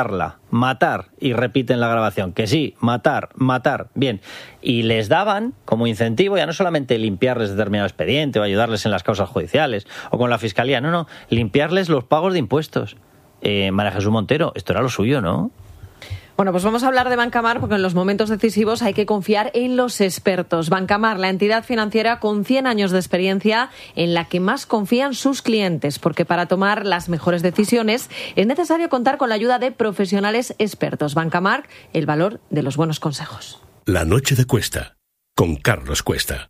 matar, y repiten la grabación, que sí, matar, bien, y les daban como incentivo ya no solamente limpiarles determinado expediente o ayudarles en las causas judiciales o con la fiscalía, no, limpiarles los pagos de impuestos. María Jesús Montero, esto era lo suyo, ¿no? Bueno, pues vamos a hablar de Bancamar porque en los momentos decisivos hay que confiar en los expertos. Bancamar, la entidad financiera con 100 años de experiencia en la que más confían sus clientes, porque para tomar las mejores decisiones es necesario contar con la ayuda de profesionales expertos. Bancamar, el valor de los buenos consejos. La noche de Cuesta, con Carlos Cuesta.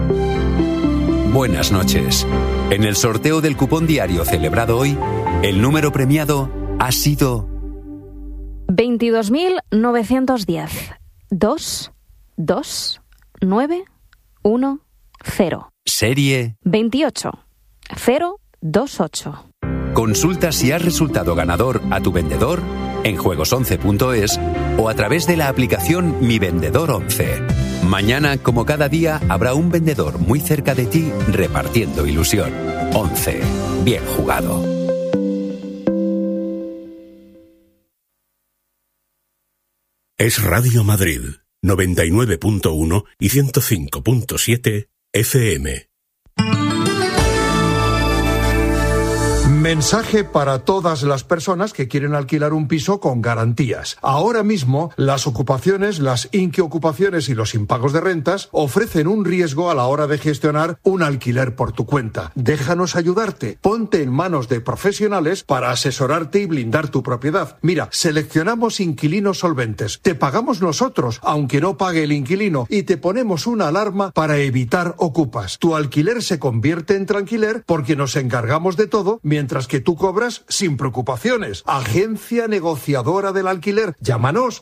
Buenas noches. En el sorteo del cupón diario celebrado hoy, el número premiado ha sido 22.910 22910. Serie 28028. Consulta si has resultado ganador a tu vendedor en juegos11.es o a través de la aplicación Mi Vendedor 11. Mañana, como cada día, habrá un vendedor muy cerca de ti repartiendo ilusión. 11. Bien jugado. Es Radio Madrid, 99.1 y 105.7 FM. Mensaje para todas las personas que quieren alquilar un piso con garantías. Ahora mismo, las ocupaciones, las inquiocupaciones y los impagos de rentas ofrecen un riesgo a la hora de gestionar un alquiler por tu cuenta. Déjanos ayudarte. Ponte en manos de profesionales para asesorarte y blindar tu propiedad. Mira, seleccionamos inquilinos solventes. Te pagamos nosotros, aunque no pague el inquilino, y te ponemos una alarma para evitar ocupas. Tu alquiler se convierte en tranquiler porque nos encargamos de todo mientras mientras que tú cobras sin preocupaciones. Agencia Negociadora del Alquiler. Llámanos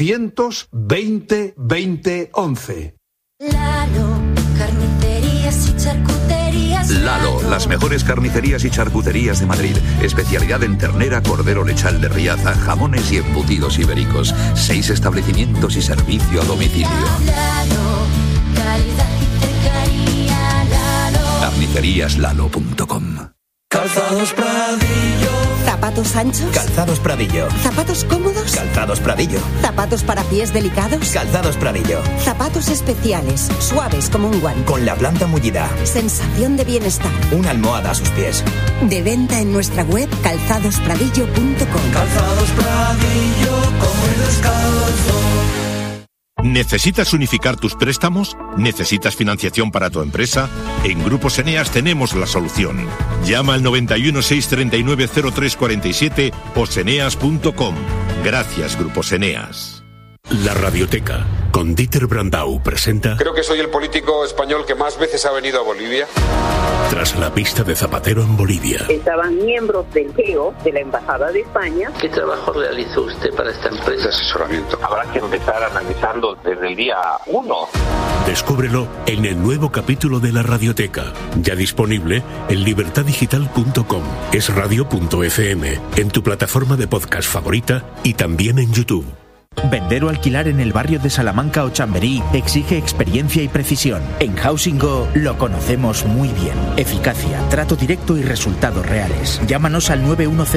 920 20 11. Lalo, carnicerías y charcuterías. Lalo, las mejores carnicerías y charcuterías de Madrid. Especialidad en ternera, cordero lechal de Riaza, jamones y embutidos ibéricos. 6 establecimientos y servicio a domicilio. Lalo, calidad y cercanía. Lalo. Carniceríaslalo.com. Calzados Pradillo. ¿Zapatos anchos? Calzados Pradillo. ¿Zapatos cómodos? Calzados Pradillo. ¿Zapatos para pies delicados? Calzados Pradillo. Zapatos especiales, suaves como un guante. Con la planta mullida. Sensación de bienestar. Una almohada a sus pies. De venta en nuestra web calzadospradillo.com. Calzados Pradillo, come descalzo. ¿Necesitas unificar tus préstamos? ¿Necesitas financiación para tu empresa? En Grupos Eneas tenemos la solución. Llama al 91 639 0347 o seneas.com. Gracias, Grupos Eneas. La Radioteca, con Dieter Brandau, presenta... Creo que soy el político español que más veces ha venido a Bolivia. Tras la pista de Zapatero en Bolivia. Estaban miembros del GEO, de la Embajada de España. ¿Qué trabajo realizó usted para esta empresa? De asesoramiento. Habrá que empezar analizando desde el día 1. Descúbrelo en el nuevo capítulo de La Radioteca, ya disponible en libertadigital.com, esradio.fm, en tu plataforma de podcast favorita y también en YouTube. Vender o alquilar en el barrio de Salamanca o Chamberí exige experiencia y precisión. En Housing Go lo conocemos muy bien. Eficacia, trato directo y resultados reales. Llámanos al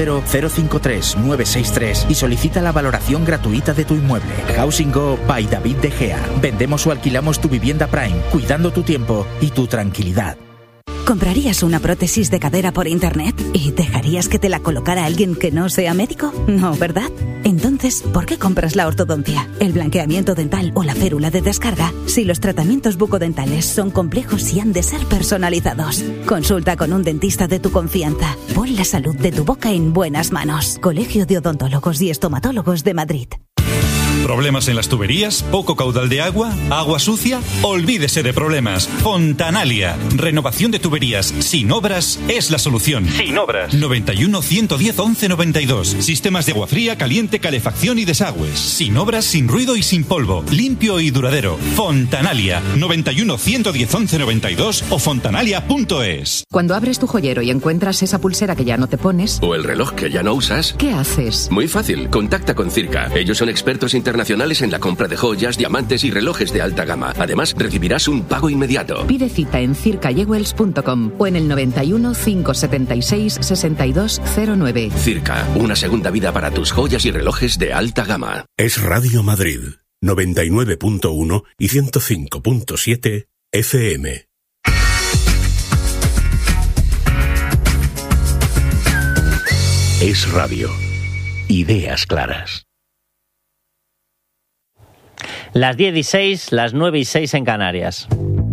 910-053-963 y solicita la valoración gratuita de tu inmueble. Housing Go by David De Gea. Vendemos o alquilamos tu vivienda Prime, cuidando tu tiempo y tu tranquilidad. ¿Comprarías una prótesis de cadera por internet y dejarías que te la colocara alguien que no sea médico? No, ¿verdad? Entonces, ¿por qué compras la ortodoncia, el blanqueamiento dental o la férula de descarga si los tratamientos bucodentales son complejos y han de ser personalizados? Consulta con un dentista de tu confianza. Pon la salud de tu boca en buenas manos. Colegio de Odontólogos y Estomatólogos de Madrid. ¿Problemas en las tuberías? ¿Poco caudal de agua? ¿Agua sucia? Olvídese de problemas. Fontanalia. Renovación de tuberías sin obras es la solución. Sin obras. 91 110 11 92. Sistemas de agua fría, caliente, calefacción y desagües. Sin obras, sin ruido y sin polvo. Limpio y duradero. Fontanalia. 91 110 11 92 o fontanalia.es. Cuando abres tu joyero y encuentras esa pulsera que ya no te pones... o el reloj que ya no usas... ¿qué haces? Muy fácil. Contacta con Circa. Ellos son expertos internacionales en la compra de joyas, diamantes y relojes de alta gama. Además, recibirás un pago inmediato. Pide cita en circajewels.com o en el 91 576 6209. Circa, una segunda vida para tus joyas y relojes de alta gama. Es Radio Madrid, 99.1 y 105.7 FM. Es Radio. Ideas claras. Las 10:06, las 9:06 en Canarias.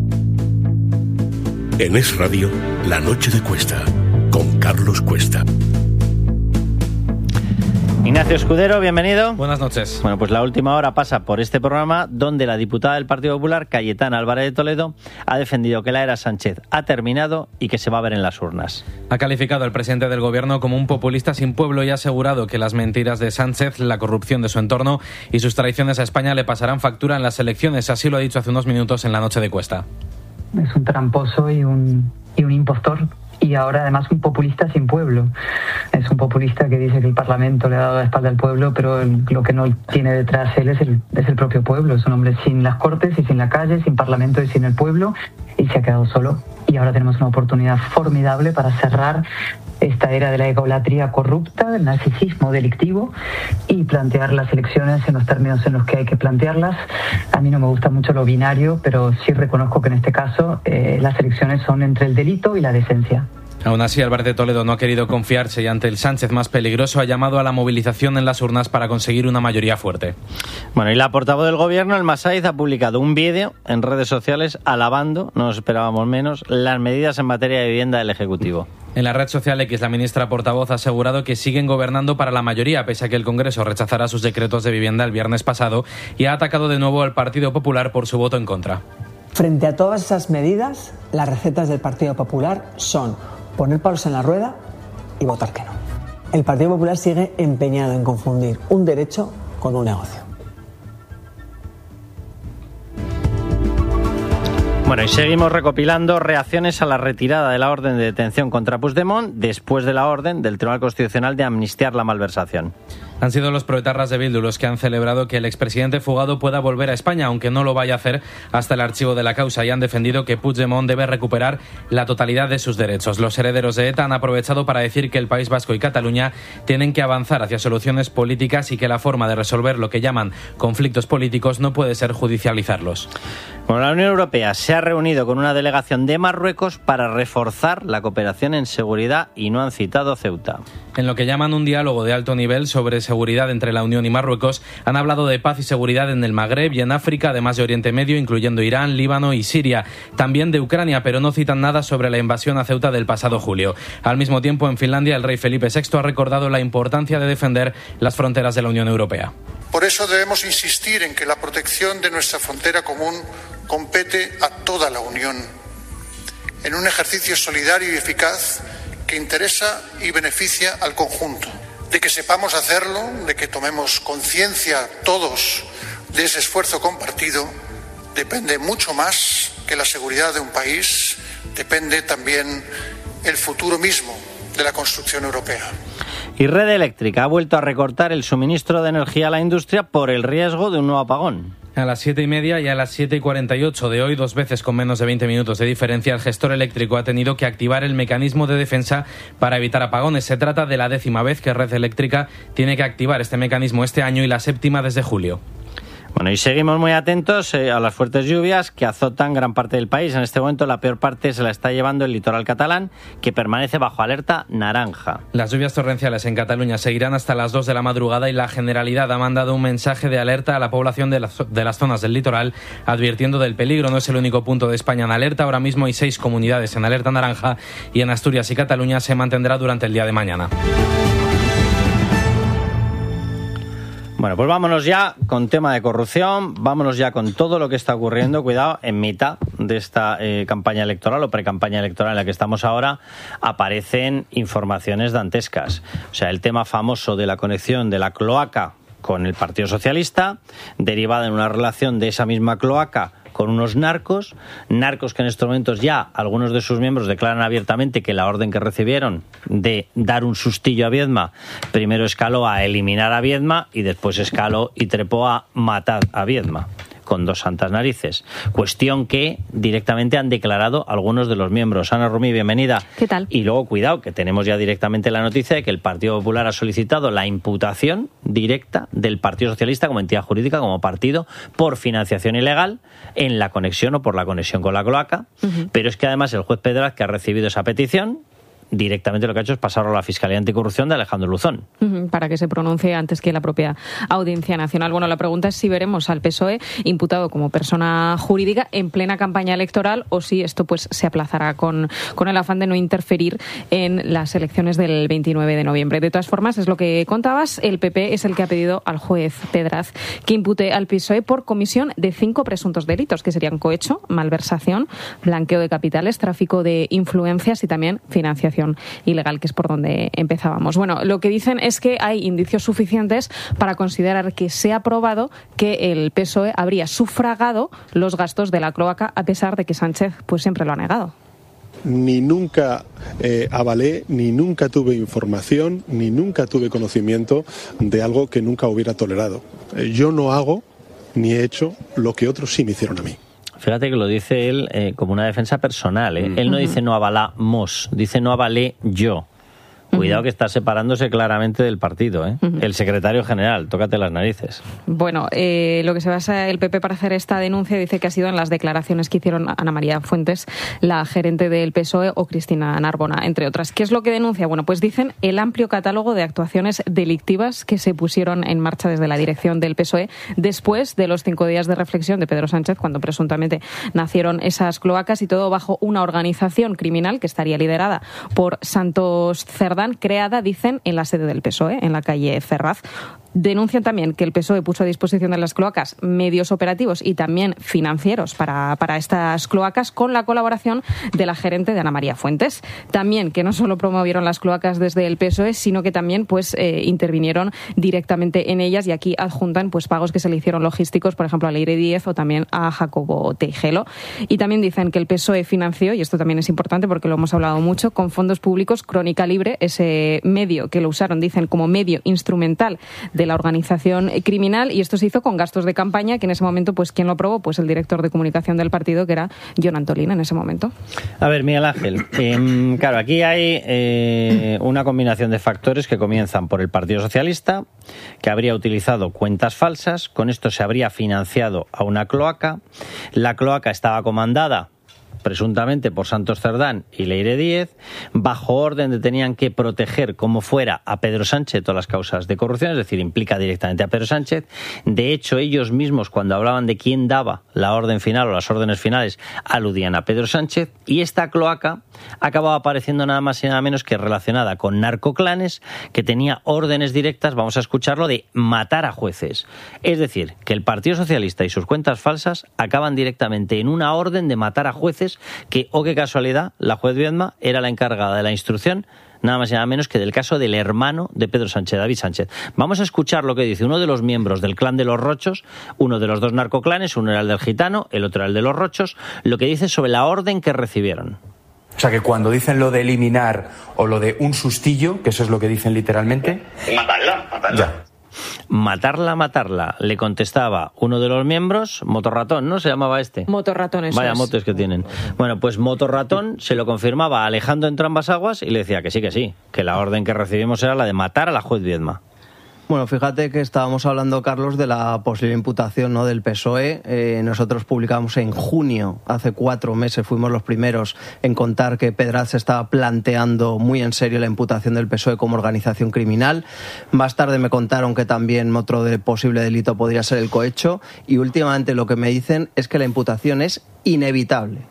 En Es Radio, La Noche de Cuesta, con Carlos Cuesta. Ignacio Escudero, bienvenido. Buenas noches. Bueno, pues la última hora pasa por este programa donde la diputada del Partido Popular, Cayetana Álvarez de Toledo, ha defendido que la era Sánchez ha terminado y que se va a ver en las urnas. Ha calificado al presidente del gobierno como un populista sin pueblo y ha asegurado que las mentiras de Sánchez, la corrupción de su entorno y sus traiciones a España le pasarán factura en las elecciones. Así lo ha dicho hace unos minutos en La Noche de Cuesta. Es un tramposo y un impostor. Y ahora además un populista sin pueblo. Es un populista que dice que el Parlamento le ha dado la espalda al pueblo, pero lo que no tiene detrás él es el propio pueblo. Es un hombre sin las Cortes y sin la calle, sin Parlamento y sin el pueblo, y se ha quedado solo. Y ahora tenemos una oportunidad formidable para cerrar esta era de la egolatría corrupta, del narcisismo delictivo y plantear las elecciones en los términos en los que hay que plantearlas. A mí no me gusta mucho lo binario, pero sí reconozco que en este caso las elecciones son entre el delito y la decencia. Aún así, Álvarez de Toledo no ha querido confiarse y ante el Sánchez más peligroso ha llamado a la movilización en las urnas para conseguir una mayoría fuerte. Bueno, y la portavoz del gobierno, Elma Sáiz, ha publicado un vídeo en redes sociales alabando, no nos esperábamos menos, las medidas en materia de vivienda del Ejecutivo. En la red social X, la ministra portavoz ha asegurado que siguen gobernando para la mayoría, pese a que el Congreso rechazara sus decretos de vivienda el viernes pasado, y ha atacado de nuevo al Partido Popular por su voto en contra. Frente a todas esas medidas, las recetas del Partido Popular son poner palos en la rueda, y votar que no. El Partido Popular sigue empeñado en confundir un derecho con un negocio. Bueno, y seguimos recopilando reacciones a la retirada de la orden de detención contra Puigdemont después de la orden del Tribunal Constitucional de amnistiar la malversación. Han sido los proetarras de Bildu los que han celebrado que el expresidente fugado pueda volver a España, aunque no lo vaya a hacer hasta el archivo de la causa, y han defendido que Puigdemont debe recuperar la totalidad de sus derechos. Los herederos de ETA han aprovechado para decir que el País Vasco y Cataluña tienen que avanzar hacia soluciones políticas y que la forma de resolver lo que llaman conflictos políticos no puede ser judicializarlos. Bueno, la Unión Europea se ha reunido con una delegación de Marruecos para reforzar la cooperación en seguridad y no han citado Ceuta. En lo que llaman un diálogo de alto nivel sobre seguridad entre la Unión y Marruecos, han hablado de paz y seguridad en el Magreb y en África, además de Oriente Medio, incluyendo Irán, Líbano y Siria. También de Ucrania, pero no citan nada sobre la invasión a Ceuta del pasado julio. Al mismo tiempo, en Finlandia, el rey Felipe VI ha recordado la importancia de defender las fronteras de la Unión Europea. Por eso debemos insistir en que la protección de nuestra frontera común compete a toda la Unión, en un ejercicio solidario y eficaz que interesa y beneficia al conjunto. De que sepamos hacerlo, de que tomemos conciencia todos de ese esfuerzo compartido, depende mucho más que la seguridad de un país, depende también el futuro mismo de la construcción europea. Y Red Eléctrica ha vuelto a recortar el suministro de energía a la industria por el riesgo de un nuevo apagón. A las 7:30 y a las 7:48 de hoy, 2 veces con menos de 20 minutos de diferencia, el gestor eléctrico ha tenido que activar el mecanismo de defensa para evitar apagones. Se trata de la 10ª vez que Red Eléctrica tiene que activar este mecanismo este año y la 7ª desde julio. Bueno, y seguimos muy atentos a las fuertes lluvias que azotan gran parte del país. En este momento la peor parte se la está llevando el litoral catalán, que permanece bajo alerta naranja. Las lluvias torrenciales en Cataluña seguirán hasta las 2 de la madrugada y la Generalidad ha mandado un mensaje de alerta a la población de las zonas del litoral, advirtiendo del peligro. No es el único punto de España en alerta. Ahora mismo hay 6 comunidades en alerta naranja y en Asturias y Cataluña se mantendrá durante el día de mañana. Bueno, pues vámonos ya con tema de corrupción, vámonos ya con todo lo que está ocurriendo. Cuidado, en mitad de esta campaña electoral o precampaña electoral en la que estamos ahora, aparecen informaciones dantescas. O sea, el tema famoso de la conexión de la cloaca con el Partido Socialista, derivada en una relación de esa misma cloaca con unos narcos que en estos momentos ya algunos de sus miembros declaran abiertamente que la orden que recibieron de dar un sustillo a Viedma primero escaló a eliminar a Viedma y después escaló y trepó a matar a Viedma, con 2 santas narices. Cuestión que directamente han declarado algunos de los miembros. Ana Rumí, bienvenida. ¿Qué tal? Y luego, cuidado, que tenemos ya directamente la noticia de que el Partido Popular ha solicitado la imputación directa del Partido Socialista como entidad jurídica, como partido, por financiación ilegal en la conexión o por la conexión con la cloaca. Pero es que además el juez Pedraz, que ha recibido esa petición, directamente lo que ha hecho es pasarlo a la Fiscalía Anticorrupción de Alejandro Luzón. Para que se pronuncie antes que la propia Audiencia Nacional. Bueno, la pregunta es si veremos al PSOE imputado como persona jurídica en plena campaña electoral o si esto pues se aplazará con el afán de no interferir en las elecciones del 29 de noviembre. De todas formas, es lo que contabas, el PP es el que ha pedido al juez Pedraz que impute al PSOE por comisión de 5 presuntos delitos, que serían cohecho, malversación, blanqueo de capitales, tráfico de influencias y también financiación ilegal, que es por donde empezábamos. Bueno, lo que dicen es que hay indicios suficientes para considerar que se ha probado que el PSOE habría sufragado los gastos de la cloaca, a pesar de que Sánchez pues siempre lo ha negado. Ni nunca avalé, ni nunca tuve información, ni nunca tuve conocimiento de algo que nunca hubiera tolerado. Yo no hago ni he hecho lo que otros sí me hicieron a mí. Fíjate que lo dice él como una defensa personal. Él no dice no avalamos, dice no avalé yo. Cuidado que está separándose claramente del partido, ¿eh? El secretario general, tócate las narices. Bueno, lo que se basa el PP para hacer esta denuncia dice que ha sido en las declaraciones que hicieron Ana María Fuentes, la gerente del PSOE, o Cristina Narbona, entre otras. ¿Qué es lo que denuncia? Bueno, pues dicen el amplio catálogo de actuaciones delictivas que se pusieron en marcha desde la dirección del PSOE después de los 5 días de reflexión de Pedro Sánchez, cuando presuntamente nacieron esas cloacas, y todo bajo una organización criminal que estaría liderada por Santos Cerdán, creada, dicen, en la sede del PSOE, en la calle Ferraz. Denuncian también que el PSOE puso a disposición de las cloacas medios operativos y también financieros para estas cloacas, con la colaboración de la gerente de Ana María Fuentes. También que no solo promovieron las cloacas desde el PSOE, sino que también intervinieron directamente en ellas, y aquí adjuntan pagos que se le hicieron logísticos, por ejemplo, a Leire Díez o también a Jacobo Teijelo. Y también dicen que el PSOE financió, y esto también es importante porque lo hemos hablado mucho, con fondos públicos Crónica Libre, ese medio que lo usaron, dicen, como medio instrumental de la organización criminal, y esto se hizo con gastos de campaña, que en ese momento, ¿quién lo aprobó? El director de comunicación del partido, que era Jon Antolín en ese momento. A ver, Miguel Ángel, claro, aquí hay una combinación de factores que comienzan por el Partido Socialista, que habría utilizado cuentas falsas, con esto se habría financiado a una cloaca, la cloaca estaba comandada presuntamente por Santos Cerdán y Leire Díez, bajo orden de tenían que proteger como fuera a Pedro Sánchez todas las causas de corrupción, es decir, implica directamente a Pedro Sánchez. De hecho, ellos mismos, cuando hablaban de quién daba la orden final o las órdenes finales, aludían a Pedro Sánchez, y esta cloaca acababa apareciendo nada más y nada menos que relacionada con narcoclanes, que tenía órdenes directas, vamos a escucharlo, de matar a jueces. Es decir, que el Partido Socialista y sus cuentas falsas acaban directamente en una orden de matar a jueces, que, oh qué casualidad, la juez Viedma era la encargada de la instrucción nada más y nada menos que del caso del hermano de Pedro Sánchez, David Sánchez. Vamos a escuchar lo que dice uno de los miembros del clan de los Rochos, uno de los dos narcoclanes, uno era el del Gitano, el otro era el de los Rochos, lo que dice sobre la orden que recibieron. O sea, que cuando dicen lo de eliminar o lo de un sustillo, que eso es lo que dicen literalmente... Matarla. Ya. Matarla, le contestaba uno de los miembros, Motorratón, ¿no? Se llamaba este. Motorratón, eso Vaya es. motos que tienen. Bueno, pues Motorratón se lo confirmaba a Alejandro entre ambas aguas y le decía que sí, que la orden que recibimos era la de matar a la juez Viedma. Bueno, fíjate que estábamos hablando, Carlos, de la posible imputación, ¿no?, del PSOE. Nosotros publicamos en junio, hace 4 meses, fuimos los primeros en contar que Pedraz estaba planteando muy en serio la imputación del PSOE como organización criminal. Más tarde me contaron que también otro posible delito podría ser el cohecho. Y últimamente lo que me dicen es que la imputación es inevitable.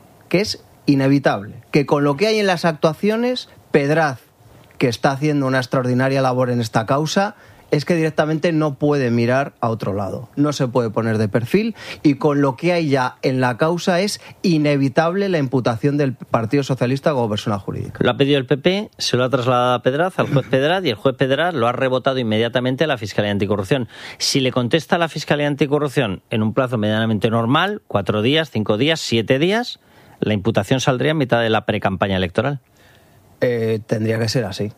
Que con lo que hay en las actuaciones, Pedraz, que está haciendo una extraordinaria labor en esta causa, es que directamente no puede mirar a otro lado, no se puede poner de perfil, y con lo que hay ya en la causa es inevitable la imputación del Partido Socialista como persona jurídica. Lo ha pedido el PP, se lo ha trasladado a Pedraz, al juez Pedraz, y el juez Pedraz lo ha rebotado inmediatamente a la Fiscalía Anticorrupción. Si le contesta a la Fiscalía Anticorrupción en un plazo medianamente normal, 4 días, 5 días, 7 días, la imputación saldría en mitad de la precampaña electoral. Tendría que ser así.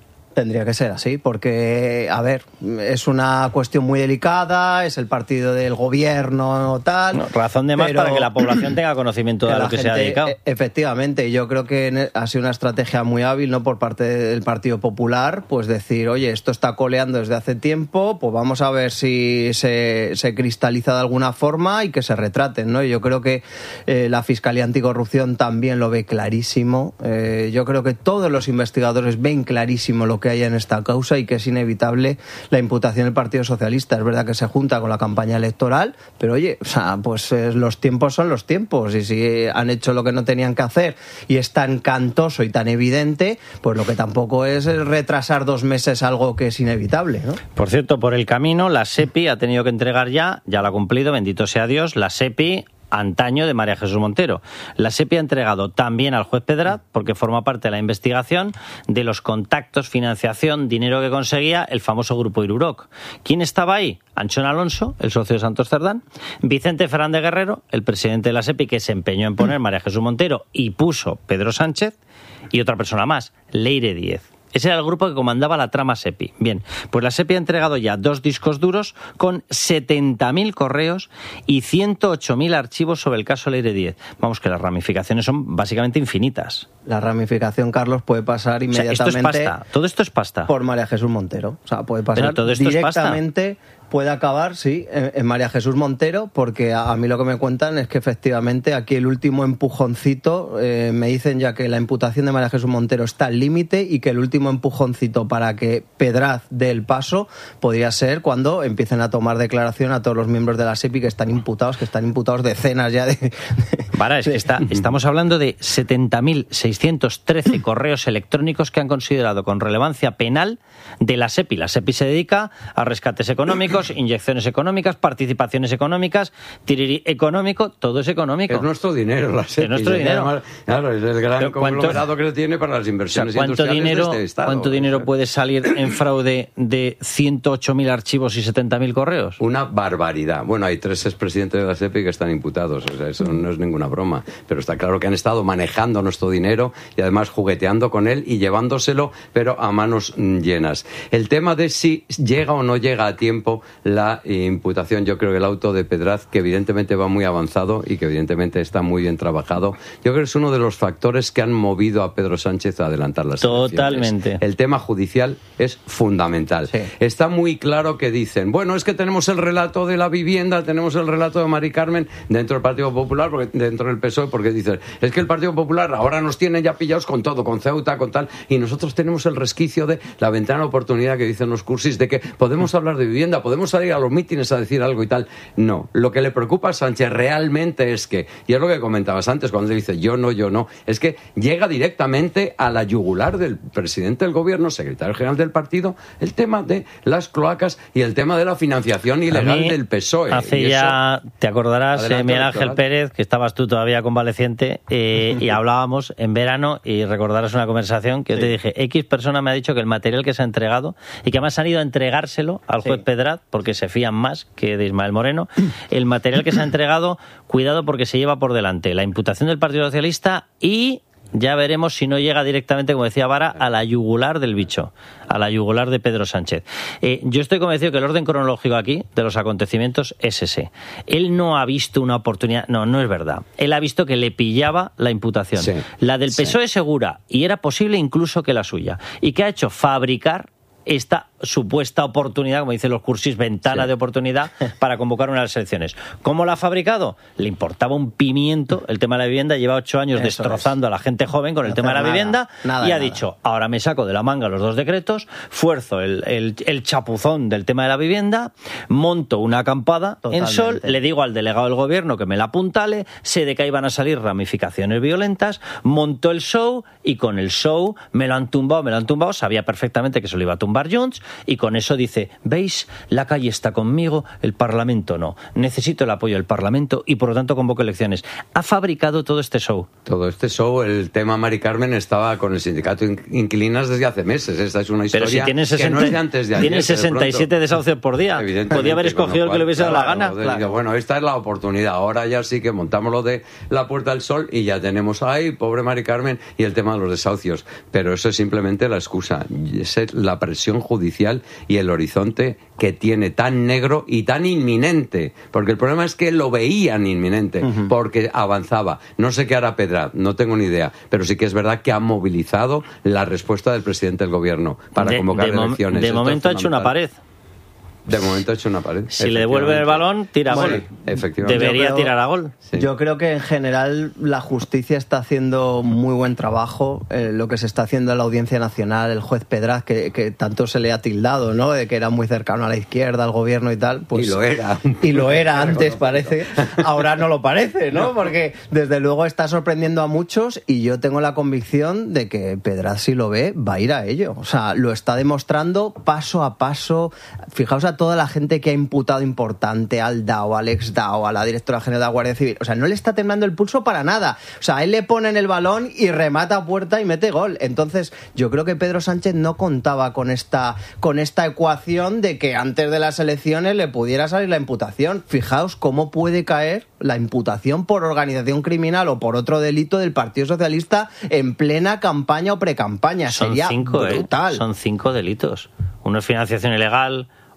Porque, a ver, es una cuestión muy delicada, es el partido del gobierno, tal... No, razón de más para que la población tenga conocimiento de a lo que se ha dedicado. Efectivamente, yo creo que ha sido una estrategia muy hábil, ¿no?, por parte del Partido Popular, pues decir, oye, esto está coleando desde hace tiempo, pues vamos a ver si se cristaliza de alguna forma y que se retraten, ¿no? Y yo creo que la Fiscalía Anticorrupción también lo ve clarísimo. Yo creo que todos los investigadores ven clarísimo lo que hay en esta causa y que es inevitable la imputación del Partido Socialista. Es verdad que se junta con la campaña electoral, pero oye, o sea, pues los tiempos son los tiempos, y si han hecho lo que no tenían que hacer y es tan cantoso y tan evidente, pues lo que tampoco es retrasar 2 meses algo que es inevitable, ¿no? Por cierto, por el camino, la SEPI ha tenido que entregar ya lo ha cumplido, bendito sea Dios, la SEPI antaño de María Jesús Montero. La SEPI ha entregado también al juez Pedraz, porque forma parte de la investigación de los contactos, financiación, dinero que conseguía el famoso grupo Iruroc. ¿Quién estaba ahí? Anchón Alonso, el socio de Santos Cerdán, Vicente Fernández Guerrero, el presidente de la SEPI, que se empeñó en poner María Jesús Montero y puso Pedro Sánchez, y otra persona más, Leire Díez. Ese era el grupo que comandaba la trama SEPI. Bien, pues la SEPI ha entregado ya 2 discos duros con 70.000 correos y 108.000 archivos sobre el caso Leire Díez. Vamos, que las ramificaciones son básicamente infinitas. La ramificación, Carlos, puede pasar inmediatamente... O sea, esto es pasta. Todo esto es pasta. Por María Jesús Montero. O sea, puede pasar pero todo esto directamente... Es pasta. Puede acabar, sí, en María Jesús Montero, porque a mí lo que me cuentan es que efectivamente aquí el último empujoncito, me dicen ya que la imputación de María Jesús Montero está al límite y que el último último empujoncito para que Pedraz dé el paso podría ser cuando empiecen a tomar declaración a todos los miembros de la SEPI que están imputados decenas ya de... Vale, es que estamos hablando de 70.613 correos electrónicos que han considerado con relevancia penal de la SEPI. La SEPI se dedica a rescates económicos, inyecciones económicas, participaciones económicas, tirirí económico, todo es económico. Es nuestro dinero, la SEPI. Es nuestro dinero. Además, claro, es el gran conglomerado que tiene para las inversiones industriales de este Estado. ¿Cuánto dinero puede salir en fraude de 108.000 archivos y 70.000 correos? Una barbaridad. Bueno, hay 3 expresidentes de la SEPI que están imputados, o sea, eso no es ninguna broma, pero está claro que han estado manejando nuestro dinero y además jugueteando con él y llevándoselo, pero a manos llenas. El tema de si llega o no llega a tiempo la imputación, yo creo que el auto de Pedraz, que evidentemente va muy avanzado y que evidentemente está muy bien trabajado, yo creo que es uno de los factores que han movido a Pedro Sánchez a adelantar las elecciones. Totalmente. El tema judicial es fundamental. Sí. Está muy claro que dicen, bueno, es que tenemos el relato de la vivienda, tenemos el relato de Mari Carmen dentro del Partido Popular, porque, dentro del PSOE, porque dicen, es que el Partido Popular ahora nos tiene ya pillados con todo, con Ceuta, con tal, y nosotros tenemos el resquicio de la ventana de oportunidad que dicen los cursis, de que podemos hablar de vivienda, podemos salir a los mítines a decir algo y tal. No, lo que le preocupa a Sánchez realmente es que, y es lo que comentabas antes cuando dice yo no, es que llega directamente a la yugular del presidente del gobierno, secretario general del partido, el tema de las cloacas y el tema de la financiación ilegal del PSOE. Hace ya, te acordarás, Miguel Ángel Pérez, que estabas tú todavía convaleciente, y hablábamos en verano, y recordarás una conversación que yo te dije, X persona me ha dicho que el material que se ha entregado, y que además han ido a entregárselo al juez Pedraz, porque se fían más que de Ismael Moreno, el material que se ha entregado, cuidado porque se lleva por delante la imputación del Partido Socialista y ya veremos si no llega directamente, como decía Vara, a la yugular del bicho, a la yugular de Pedro Sánchez. Yo estoy convencido que el orden cronológico aquí de los acontecimientos es ese. Él no ha visto una oportunidad, no es verdad. Él ha visto que le pillaba la imputación. Sí, la del PSOE segura, y era posible incluso que la suya. ¿Y qué ha hecho? Fabricar esta supuesta oportunidad, como dicen los cursis, ventana de oportunidad para convocar unas elecciones. ¿Cómo la ha fabricado? Le importaba un pimiento el tema de la vivienda, lleva 8 años destrozando a la gente joven con el tema de la vivienda y ha dicho, ahora me saco de la manga los 2 decretos, fuerzo el chapuzón del tema de la vivienda, monto una acampada en Sol, le digo al delegado del gobierno que me la apuntale, sé de que ahí van a salir ramificaciones violentas, montó el show y con el show me lo han tumbado, sabía perfectamente que se lo iba a tumbar Junts, y con eso dice, ¿veis? La calle está conmigo, el Parlamento no. Necesito el apoyo del Parlamento y por lo tanto convoco elecciones. Ha fabricado todo este show. Todo este show, el tema Mari Carmen estaba con el sindicato Inquilinas desde hace meses. Esta es una historia si tiene 60, que no es de antes de ayer. Tiene 67 desahucios por día. Podía haber escogido el que le hubiese dado la gana. Bueno, esta es la oportunidad. Ahora ya sí que montamos lo de la Puerta del Sol y ya tenemos ahí, pobre Mari Carmen, y el tema de los desahucios. Pero eso es simplemente la excusa. Es la presión judicial y el horizonte que tiene tan negro y tan inminente, porque el problema es que lo veían inminente, porque avanzaba. No sé qué hará Pedraz, no tengo ni idea, pero sí que es verdad que ha movilizado la respuesta del presidente del gobierno para convocar elecciones. De momento ha hecho una pared. De momento ha hecho una pared. Si le devuelve el balón, tira a gol. Efectivamente. Debería tirar a gol. Sí. Yo creo que en general la justicia está haciendo muy buen trabajo. Lo que se está haciendo en la Audiencia Nacional, el juez Pedraz, que tanto se le ha tildado, ¿no? De que era muy cercano a la izquierda, al gobierno y tal. Pues, y lo era. Y lo era antes, parece. Ahora no lo parece, ¿no? Porque desde luego está sorprendiendo a muchos y yo tengo la convicción de que Pedraz, si lo ve, va a ir a ello. O sea, lo está demostrando paso a paso. Fijaos a toda la gente que ha imputado importante, al DAO, al ex-DAO, a la directora general de la Guardia Civil. O sea, no le está temblando el pulso para nada. O sea, él le pone en el balón y remata a puerta y mete gol. Entonces, yo creo que Pedro Sánchez no contaba con esta ecuación de que antes de las elecciones le pudiera salir la imputación. Fijaos cómo puede caer la imputación por organización criminal o por otro delito del Partido Socialista en plena campaña o precampaña. Sería brutal. Son 5 delitos. Uno es financiación ilegal,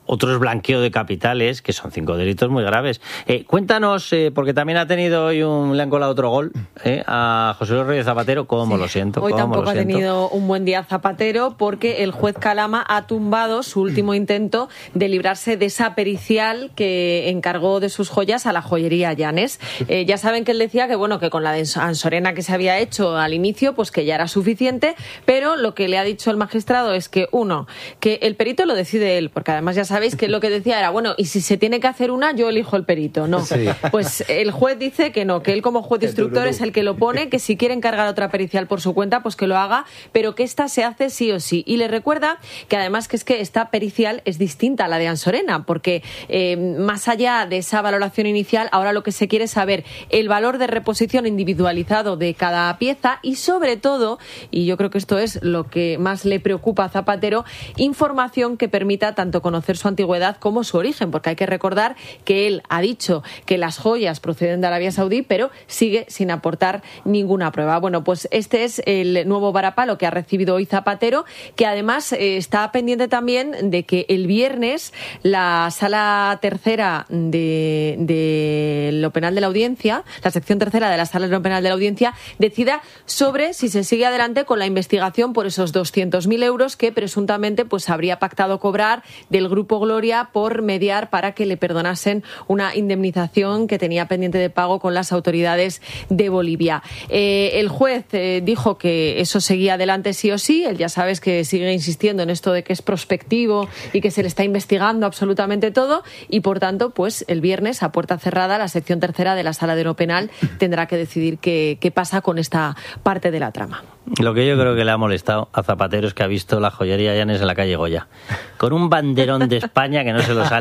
otro es blanqueo de capitales, que son 5 delitos muy graves. Cuéntanos, porque también ha tenido hoy le han colado otro gol a José Luis Rodríguez Zapatero. ¿Cómo lo siento? Hoy tampoco ha tenido un buen día Zapatero, porque el juez Calama ha tumbado su último intento de librarse de esa pericial que encargó de sus joyas a la joyería Llanes. Ya saben que él decía que que con la de Ansorena que se había hecho al inicio, pues que ya era suficiente, pero lo que le ha dicho el magistrado es que, que el perito lo decide él, porque además ya sabéis que lo que decía era, y si se tiene que hacer una, yo elijo el perito, ¿no? Sí. Pues el juez dice que no, que él como juez instructor es el que lo pone, que si quiere encargar otra pericial por su cuenta, pues que lo haga, pero que esta se hace sí o sí. Y le recuerda que además que esta pericial es distinta a la de Ansorena, porque más allá de esa valoración inicial, ahora lo que se quiere es saber el valor de reposición individualizado de cada pieza y sobre todo, y yo creo que esto es lo que más le preocupa a Zapatero, información que permita tanto conocer su antigüedad como su origen, porque hay que recordar que él ha dicho que las joyas proceden de Arabia Saudí, pero sigue sin aportar ninguna prueba. Bueno, pues este es el nuevo varapalo que ha recibido hoy Zapatero, que además está pendiente también de que el viernes la sala tercera de lo penal de la audiencia, la sección tercera de la sala de lo penal de la audiencia, decida sobre si se sigue adelante con la investigación por esos 200.000 euros que presuntamente pues habría pactado cobrar del Grupo Gloria por mediar para que le perdonasen una indemnización que tenía pendiente de pago con las autoridades de Bolivia. El juez dijo que eso seguía adelante sí o sí. Él ya sabes que sigue insistiendo en esto de que es prospectivo y que se le está investigando absolutamente todo y por tanto pues el viernes a puerta cerrada la sección tercera de la sala de lo penal tendrá que decidir qué pasa con esta parte de la trama. Lo que yo creo que le ha molestado a Zapatero es que ha visto la joyería Llanes en la calle Goya con un banderón de España que no se lo sale